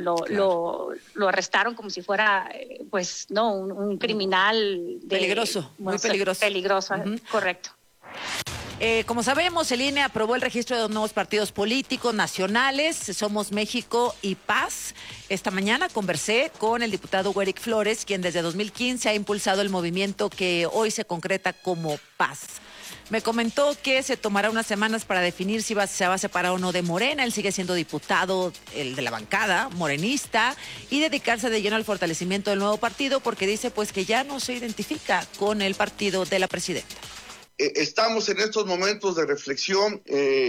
lo arrestaron como si fuera, pues, no, un criminal. Peligroso, muy peligroso. Peligroso, correcto. Como sabemos, el INE aprobó el registro de 2 nuevos partidos políticos nacionales, Somos México y Paz. Esta mañana conversé con el diputado Werick Flores, quien desde 2015 ha impulsado el movimiento que hoy se concreta como Paz. Me comentó que se tomará unas semanas para definir si se va a separar o no de Morena. Él sigue siendo diputado, el de la bancada, morenista, y dedicarse de lleno al fortalecimiento del nuevo partido, porque dice pues que ya no se identifica con el partido de la presidenta. Estamos en estos momentos de reflexión.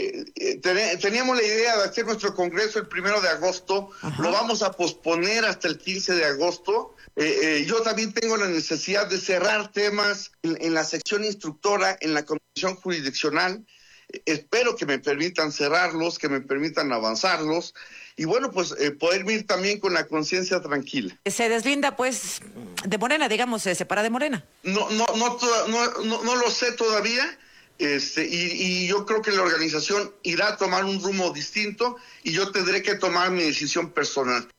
Teníamos la idea de hacer nuestro congreso el 1 de agosto. Ajá. Lo vamos a posponer hasta el 15 de agosto. Yo también tengo la necesidad de cerrar temas en la sección instructora, en la comisión jurisdiccional. Espero que me permitan cerrarlos, que me permitan avanzarlos. Y bueno, pues poder ir también con la conciencia tranquila. Se deslinda, pues, de Morena, digamos, se separa de Morena. No lo sé todavía, y yo creo que la organización irá a tomar un rumbo distinto y yo tendré que tomar mi decisión personal.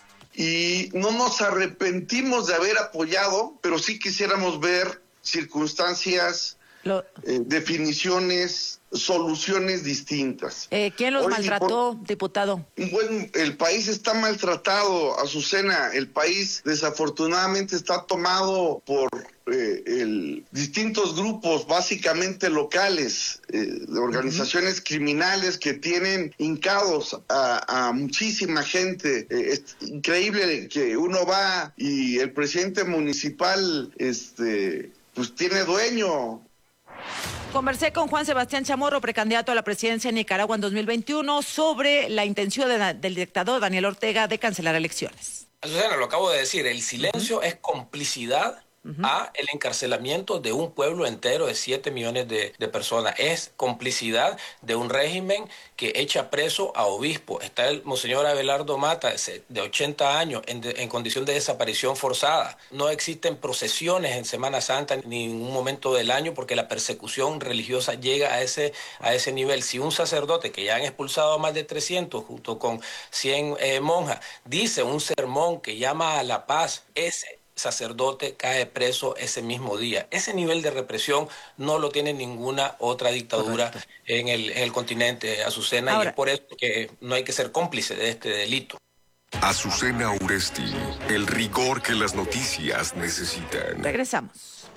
Y no nos arrepentimos de haber apoyado, pero sí quisiéramos ver circunstancias, definiciones, soluciones distintas. ¿Quién los maltrató, diputado? Bueno, el país está maltratado, Azucena. El país desafortunadamente está tomado por distintos grupos, básicamente locales, de organizaciones criminales que tienen hincados a muchísima gente. Es increíble que uno va y el presidente municipal pues tiene dueño. Conversé con Juan Sebastián Chamorro, precandidato a la presidencia de Nicaragua en 2021, sobre la intención del dictador Daniel Ortega de cancelar elecciones. Azucena, lo acabo de decir, el silencio es complicidad a el encarcelamiento de un pueblo entero de 7 millones de personas. Es complicidad de un régimen que echa preso a obispos. Está el monseñor Abelardo Mata, de 80 años, en condición de desaparición forzada. No existen procesiones en Semana Santa ni en ningún momento del año porque la persecución religiosa llega a ese nivel. Si un sacerdote, que ya han expulsado a más de 300 junto con 100 monjas, dice un sermón que llama a la paz, ese sacerdote cae preso ese mismo día. Ese nivel de represión no lo tiene ninguna otra dictadura en el continente, Azucena. Ahora, y es por eso que no hay que ser cómplice de este delito. Azucena Uresti, el rigor que las noticias necesitan. Regresamos.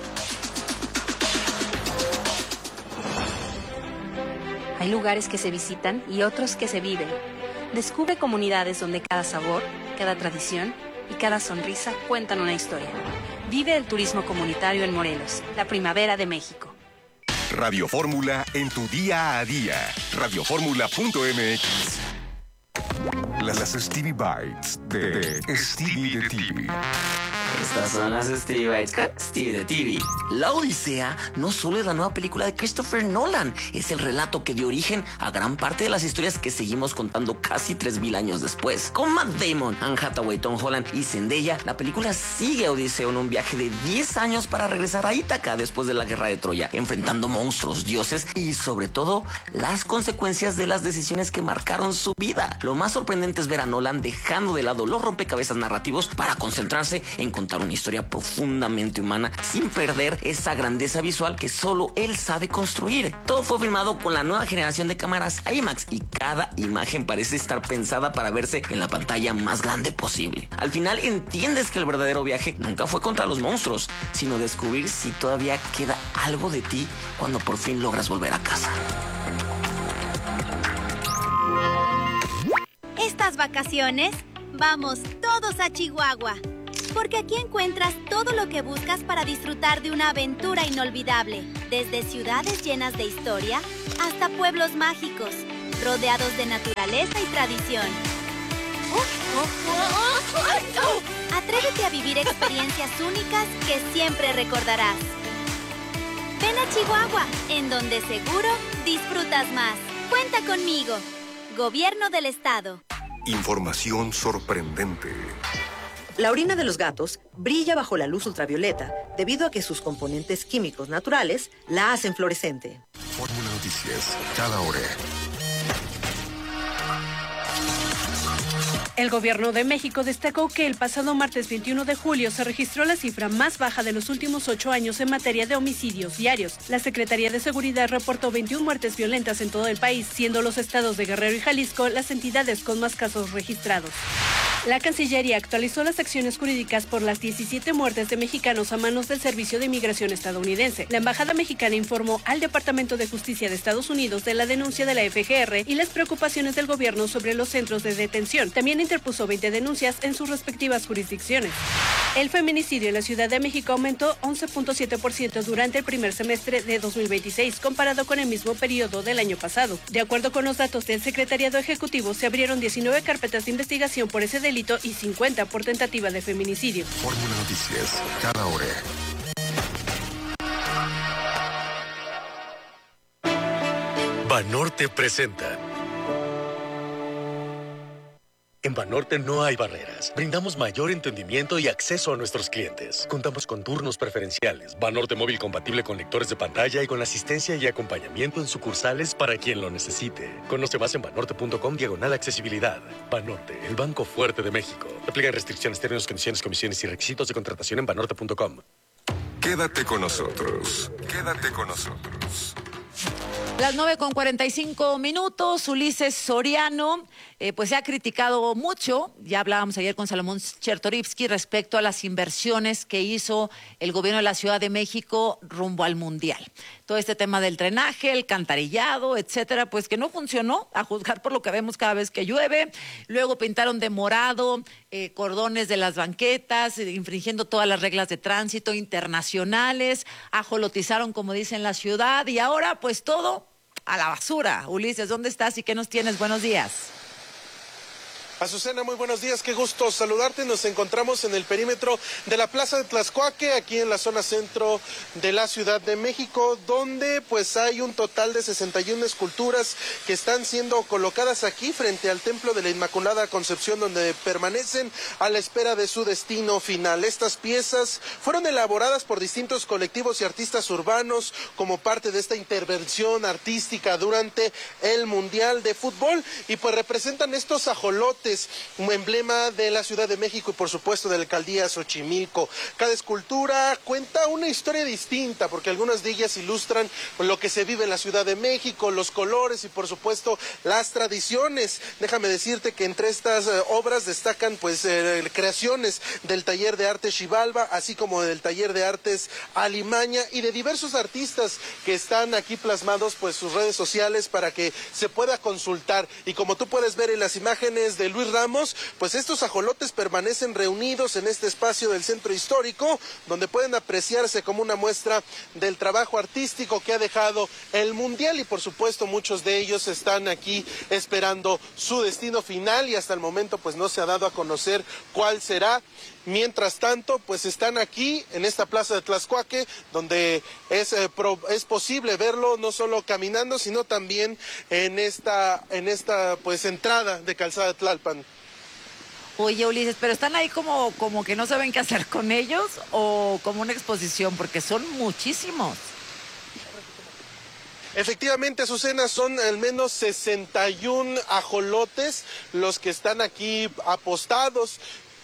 Hay lugares que se visitan y otros que se viven. Descubre comunidades donde cada sabor, cada tradición y cada sonrisa cuentan una historia. Vive el turismo comunitario en Morelos, la primavera de México. Radio Fórmula en tu día a día. Radioformula.mx. Las Stevie Bites de Stevie de TV. Estas son las Steve de TV. La Odisea no solo es la nueva película de Christopher Nolan, es el relato que dio origen a gran parte de las historias que seguimos contando casi 3000 años después. Con Matt Damon, Anne Hathaway, Tom Holland y Zendaya, la película sigue a Odiseo en un viaje de 10 años para regresar a Ítaca después de la guerra de Troya, enfrentando monstruos, dioses y sobre todo las consecuencias de las decisiones que marcaron su vida. Lo más sorprendente es ver a Nolan dejando de lado los rompecabezas narrativos para concentrarse en contar una historia profundamente humana sin perder esa grandeza visual que solo él sabe construir. Todo fue filmado con la nueva generación de cámaras IMAX y cada imagen parece estar pensada para verse en la pantalla más grande posible. Al final entiendes que el verdadero viaje nunca fue contra los monstruos, sino descubrir si todavía queda algo de ti cuando por fin logras volver a casa. Estas vacaciones, vamos todos a Chihuahua, porque aquí encuentras todo lo que buscas para disfrutar de una aventura inolvidable, desde ciudades llenas de historia hasta pueblos mágicos, rodeados de naturaleza y tradición. Atrévete a vivir experiencias únicas que siempre recordarás. Ven a Chihuahua, en donde seguro disfrutas más. Cuenta conmigo. Gobierno del Estado. Información sorprendente. La orina de los gatos brilla bajo la luz ultravioleta debido a que sus componentes químicos naturales la hacen fluorescente. Fórmula Noticias, cada hora. El Gobierno de México destacó que el pasado martes 21 de julio se registró la cifra más baja de los últimos 8 años en materia de homicidios diarios. La Secretaría de Seguridad reportó 21 muertes violentas en todo el país, siendo los estados de Guerrero y Jalisco las entidades con más casos registrados. La Cancillería actualizó las acciones jurídicas por las 17 muertes de mexicanos a manos del Servicio de Inmigración estadounidense. La Embajada Mexicana informó al Departamento de Justicia de Estados Unidos de la denuncia de la FGR y las preocupaciones del gobierno sobre los centros de detención. También interpuso 20 denuncias en sus respectivas jurisdicciones. El feminicidio en la Ciudad de México aumentó 11.7% durante el primer semestre de 2026, comparado con el mismo periodo del año pasado. De acuerdo con los datos del Secretariado Ejecutivo, se abrieron 19 carpetas de investigación por ese delito y 50 por tentativa de feminicidio. Fórmula Noticias, cada hora. Banorte presenta. En Banorte no hay barreras. Brindamos mayor entendimiento y acceso a nuestros clientes. Contamos con turnos preferenciales, Banorte móvil compatible con lectores de pantalla y con asistencia y acompañamiento en sucursales para quien lo necesite. Conoce más en banorte.com/accesibilidad. Banorte, el banco fuerte de México. Aplican restricciones, términos, condiciones, comisiones y requisitos de contratación en banorte.com. Quédate con nosotros. Quédate con nosotros. Las 9:45, Ulises Soriano, pues se ha criticado mucho, ya hablábamos ayer con Salomón Chertorivsky respecto a las inversiones que hizo el gobierno de la Ciudad de México rumbo al Mundial. Todo este tema del drenaje, el cantarillado, etcétera, pues que no funcionó, a juzgar por lo que vemos cada vez que llueve. Luego pintaron de morado cordones de las banquetas, infringiendo todas las reglas de tránsito internacionales, ajolotizaron, como dicen, la ciudad, y ahora pues todo a la basura. Ulises, ¿dónde estás y qué nos tienes? Buenos días. Azucena, muy buenos días, qué gusto saludarte. Nos encontramos en el perímetro de la Plaza de Tlaxcuaque, aquí en la zona centro de la Ciudad de México, donde pues hay un total de 61 esculturas que están siendo colocadas aquí frente al Templo de la Inmaculada Concepción, donde permanecen a la espera de su destino final. Estas piezas fueron elaboradas por distintos colectivos y artistas urbanos como parte de esta intervención artística durante el Mundial de Fútbol, y pues representan estos ajolotes, un emblema de la Ciudad de México y por supuesto de la alcaldía Xochimilco. Cada escultura cuenta una historia distinta, porque algunas de ellas ilustran lo que se vive en la Ciudad de México, los colores y por supuesto las tradiciones. Déjame decirte que entre estas obras destacan pues creaciones del Taller de Arte Xibalba, así como del Taller de Artes Alimaña y de diversos artistas que están aquí plasmados pues sus redes sociales para que se pueda consultar. Y como tú puedes ver en las imágenes de Luis Ramos, pues estos ajolotes permanecen reunidos en este espacio del centro histórico, donde pueden apreciarse como una muestra del trabajo artístico que ha dejado el Mundial, y por supuesto muchos de ellos están aquí esperando su destino final, y hasta el momento pues no se ha dado a conocer cuál será. Mientras tanto, pues están aquí en esta plaza de Tlaxcuaque, donde es posible verlo no solo caminando, sino también en esta pues entrada de Calzada de Tlalpan. Oye, Ulises, pero están ahí como que no saben qué hacer con ellos o como una exposición, porque son muchísimos. Efectivamente, Azucena, son al menos 61 ajolotes los que están aquí apostados.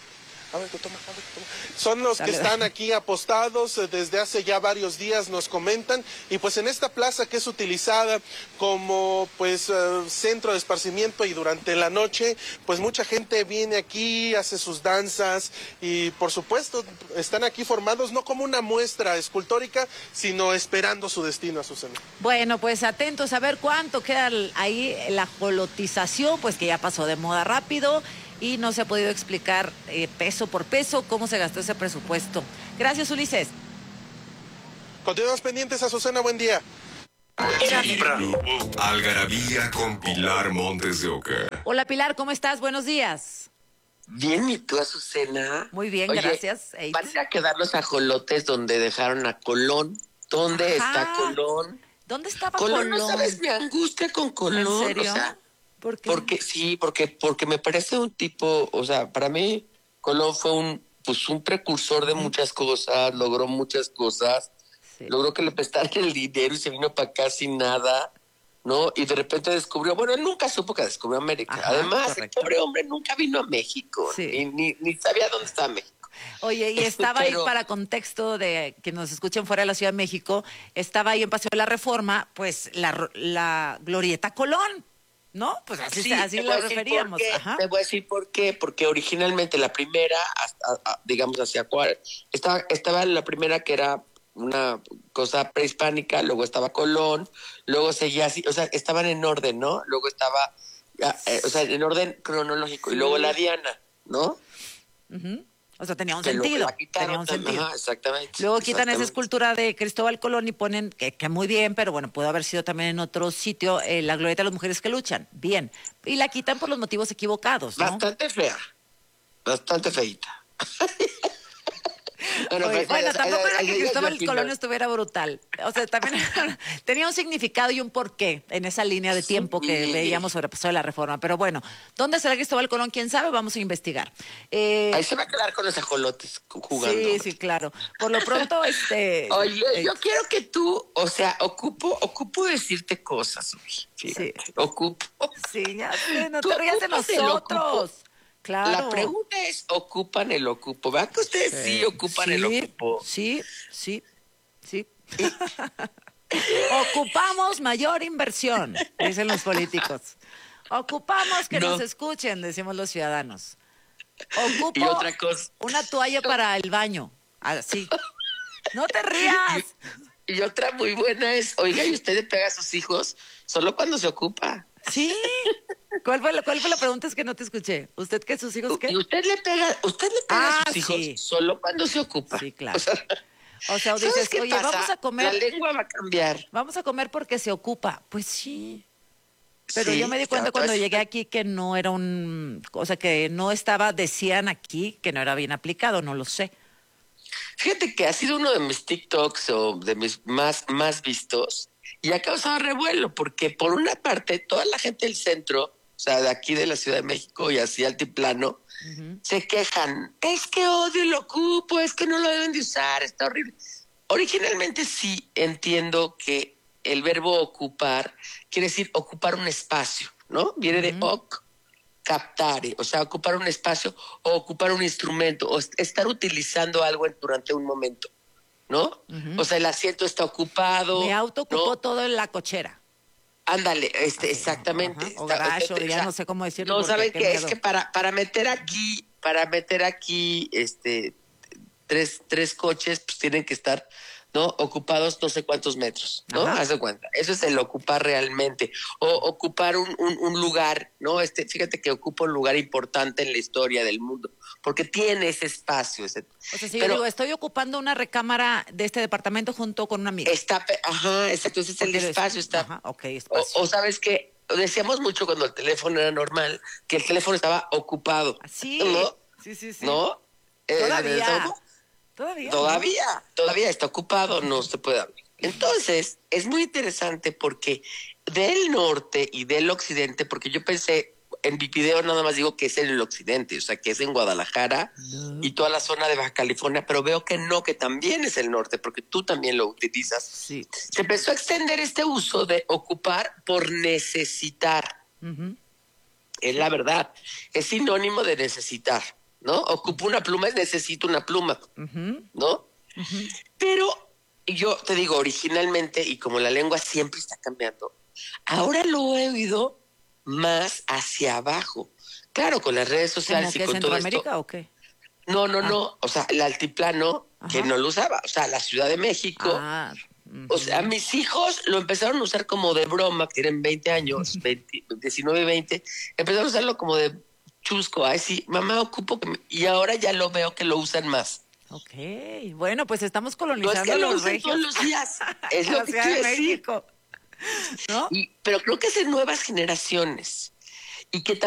Son los que están aquí apostados desde hace ya varios días, nos comentan, y pues en esta plaza que es utilizada como pues centro de esparcimiento, y durante la noche pues mucha gente viene aquí, hace sus danzas, y por supuesto están aquí formados no como una muestra escultórica, sino esperando su destino, Azucena. Bueno, pues atentos a ver cuánto queda ahí la ajolotización, pues que ya pasó de moda rápido. Y no se ha podido explicar peso por peso cómo se gastó ese presupuesto. Gracias, Ulises. Continuamos pendientes, Azucena, buen día. Algarabía con Pilar Montes de Oca. Hola, Pilar, ¿cómo estás? Buenos días. Bien, ¿y tú, Azucena? Muy bien, Oye, gracias. ¿van a ir a quedar los ajolotes donde dejaron a Colón? ¿Dónde está Colón? ¿Dónde estaba Colón? Colón? No sabes mi angustia con Colón. ¿En serio? O sea, ¿por qué? Porque me parece un tipo, o sea, para mí Colón fue un precursor de muchas cosas, logró muchas cosas, logró que le prestaran el dinero y se vino para acá sin nada, ¿no? Y de repente descubrió, bueno, él nunca supo que descubrió América. Ajá, además, correcto. el pobre hombre nunca vino a México, ni sabía dónde estaba México. Oye, y estaba ahí para contexto de que nos escuchen fuera de la Ciudad de México, estaba ahí en Paseo de la Reforma, pues la Glorieta Colón. ¿No? Pues así lo referíamos. Te voy a decir por qué. Porque originalmente la primera, digamos hacia Juárez, estaba la primera que era una cosa prehispánica, luego estaba Colón, luego seguía así, o sea, estaban en orden, ¿no? Luego estaba, en orden cronológico, y luego la Diana, ¿no? Uh-huh. O sea, tenía un sentido. Tenía un sentido. Ajá, exactamente. Luego quitan esa escultura de Cristóbal Colón y ponen, que muy bien, pero bueno, pudo haber sido también en otro sitio, la glorieta de las mujeres que luchan. Bien. Y la quitan por los motivos equivocados, ¿no? Bastante fea. Bastante feita. Bueno, tampoco era que Cristóbal Colón estuviera brutal. O sea, también tenía un significado y un porqué en esa línea de tiempo que veíamos sobre Paseo de la Reforma. Pero bueno, ¿dónde será Cristóbal Colón? ¿Quién sabe? Vamos a investigar. Ahí se va a quedar con los ajolotes jugando. Sí, claro. Por lo pronto, Oye, yo quiero que tú, o sea, ocupo decirte cosas, fíjate. Sí. Ocupo. Sí, ya sé, no te rías de nosotros. Claro. La pregunta es, ¿ocupan el ocupo? ¿Verdad que ustedes sí ocupan el ocupo? Sí. Ocupamos mayor inversión, dicen los políticos. Ocupamos que nos escuchen, decimos los ciudadanos. Ocupo y otra cosa, una toalla para el baño, así. No te rías. Y otra muy buena es, oiga, ¿y usted le pega a sus hijos solo cuando se ocupa? Sí. ¿Cuál fue la pregunta? Es que no te escuché. ¿Usted qué? ¿Sus hijos qué? ¿Y usted le pega a sus hijos solo cuando se ocupa? Sí, claro. O sea, dices, oye, pasa? Vamos a comer. La lengua va a cambiar. Vamos a comer porque se ocupa. Pues sí. Pero yo me di cuenta cuando llegué aquí que no era o sea, que no estaba, decían aquí que no era bien aplicado, no lo sé. Fíjate que ha sido uno de mis TikToks o de mis más vistos y ha causado revuelo porque por una parte toda la gente del centro, o sea, de aquí de la Ciudad de México y así altiplano, se quejan. Es que odio el ocupo, es que no lo deben de usar, está horrible. Originalmente sí entiendo que el verbo ocupar quiere decir ocupar un espacio, ¿no? Viene de captare, o sea, ocupar un espacio o ocupar un instrumento o estar utilizando algo durante un momento, ¿no? O sea, el asiento está ocupado. Mi auto ocupó todo en la cochera. Ándale, exactamente. O garage, ya no sé cómo decirlo. No, ¿saben qué? Es que para meter aquí, tres coches, pues tienen que estar, ¿no? Ocupados no sé cuántos metros, ¿no? Haz de cuenta. Eso es el ocupar realmente. O ocupar un lugar, ¿no? Fíjate que ocupa un lugar importante en la historia del mundo, porque tiene ese espacio. O sea, si yo digo, estoy ocupando una recámara de este departamento junto con una amiga. Exacto, ese es el espacio. Espacio. O sabes que decíamos mucho cuando el teléfono era normal, que el teléfono estaba ocupado. Sí, ¿no? Sí. ¿No? Todavía está ocupado, no se puede abrir. Entonces, es muy interesante porque del norte y del occidente, porque yo pensé, en mi video nada más digo que es en el occidente, o sea, que es en Guadalajara y toda la zona de Baja California, pero veo que no, que también es el norte, porque tú también lo utilizas. Sí. Se empezó a extender este uso de ocupar por necesitar. Es la verdad, es sinónimo de necesitar, ¿no? Ocupo una pluma, necesito una pluma, ¿no? Pero yo te digo, originalmente, y como la lengua siempre está cambiando, ahora lo he oído más hacia abajo. Claro, con las redes sociales y con todo esto. ¿Centroamérica o qué? No. O sea, el altiplano, que no lo usaba. O sea, la Ciudad de México. O sea, mis hijos lo empezaron a usar como de broma, que tienen 20 años, 19 y 20. Empezaron a usarlo como de chusco. Ay, sí, mamá, ocupo que y ahora ya lo veo que lo usan más. Ok, bueno, pues estamos colonizando no es que lo los usen regios. todos los días. Es lo La que Ciudad quiero de decir. México, ¿no? Pero creo que es de nuevas generaciones. Y que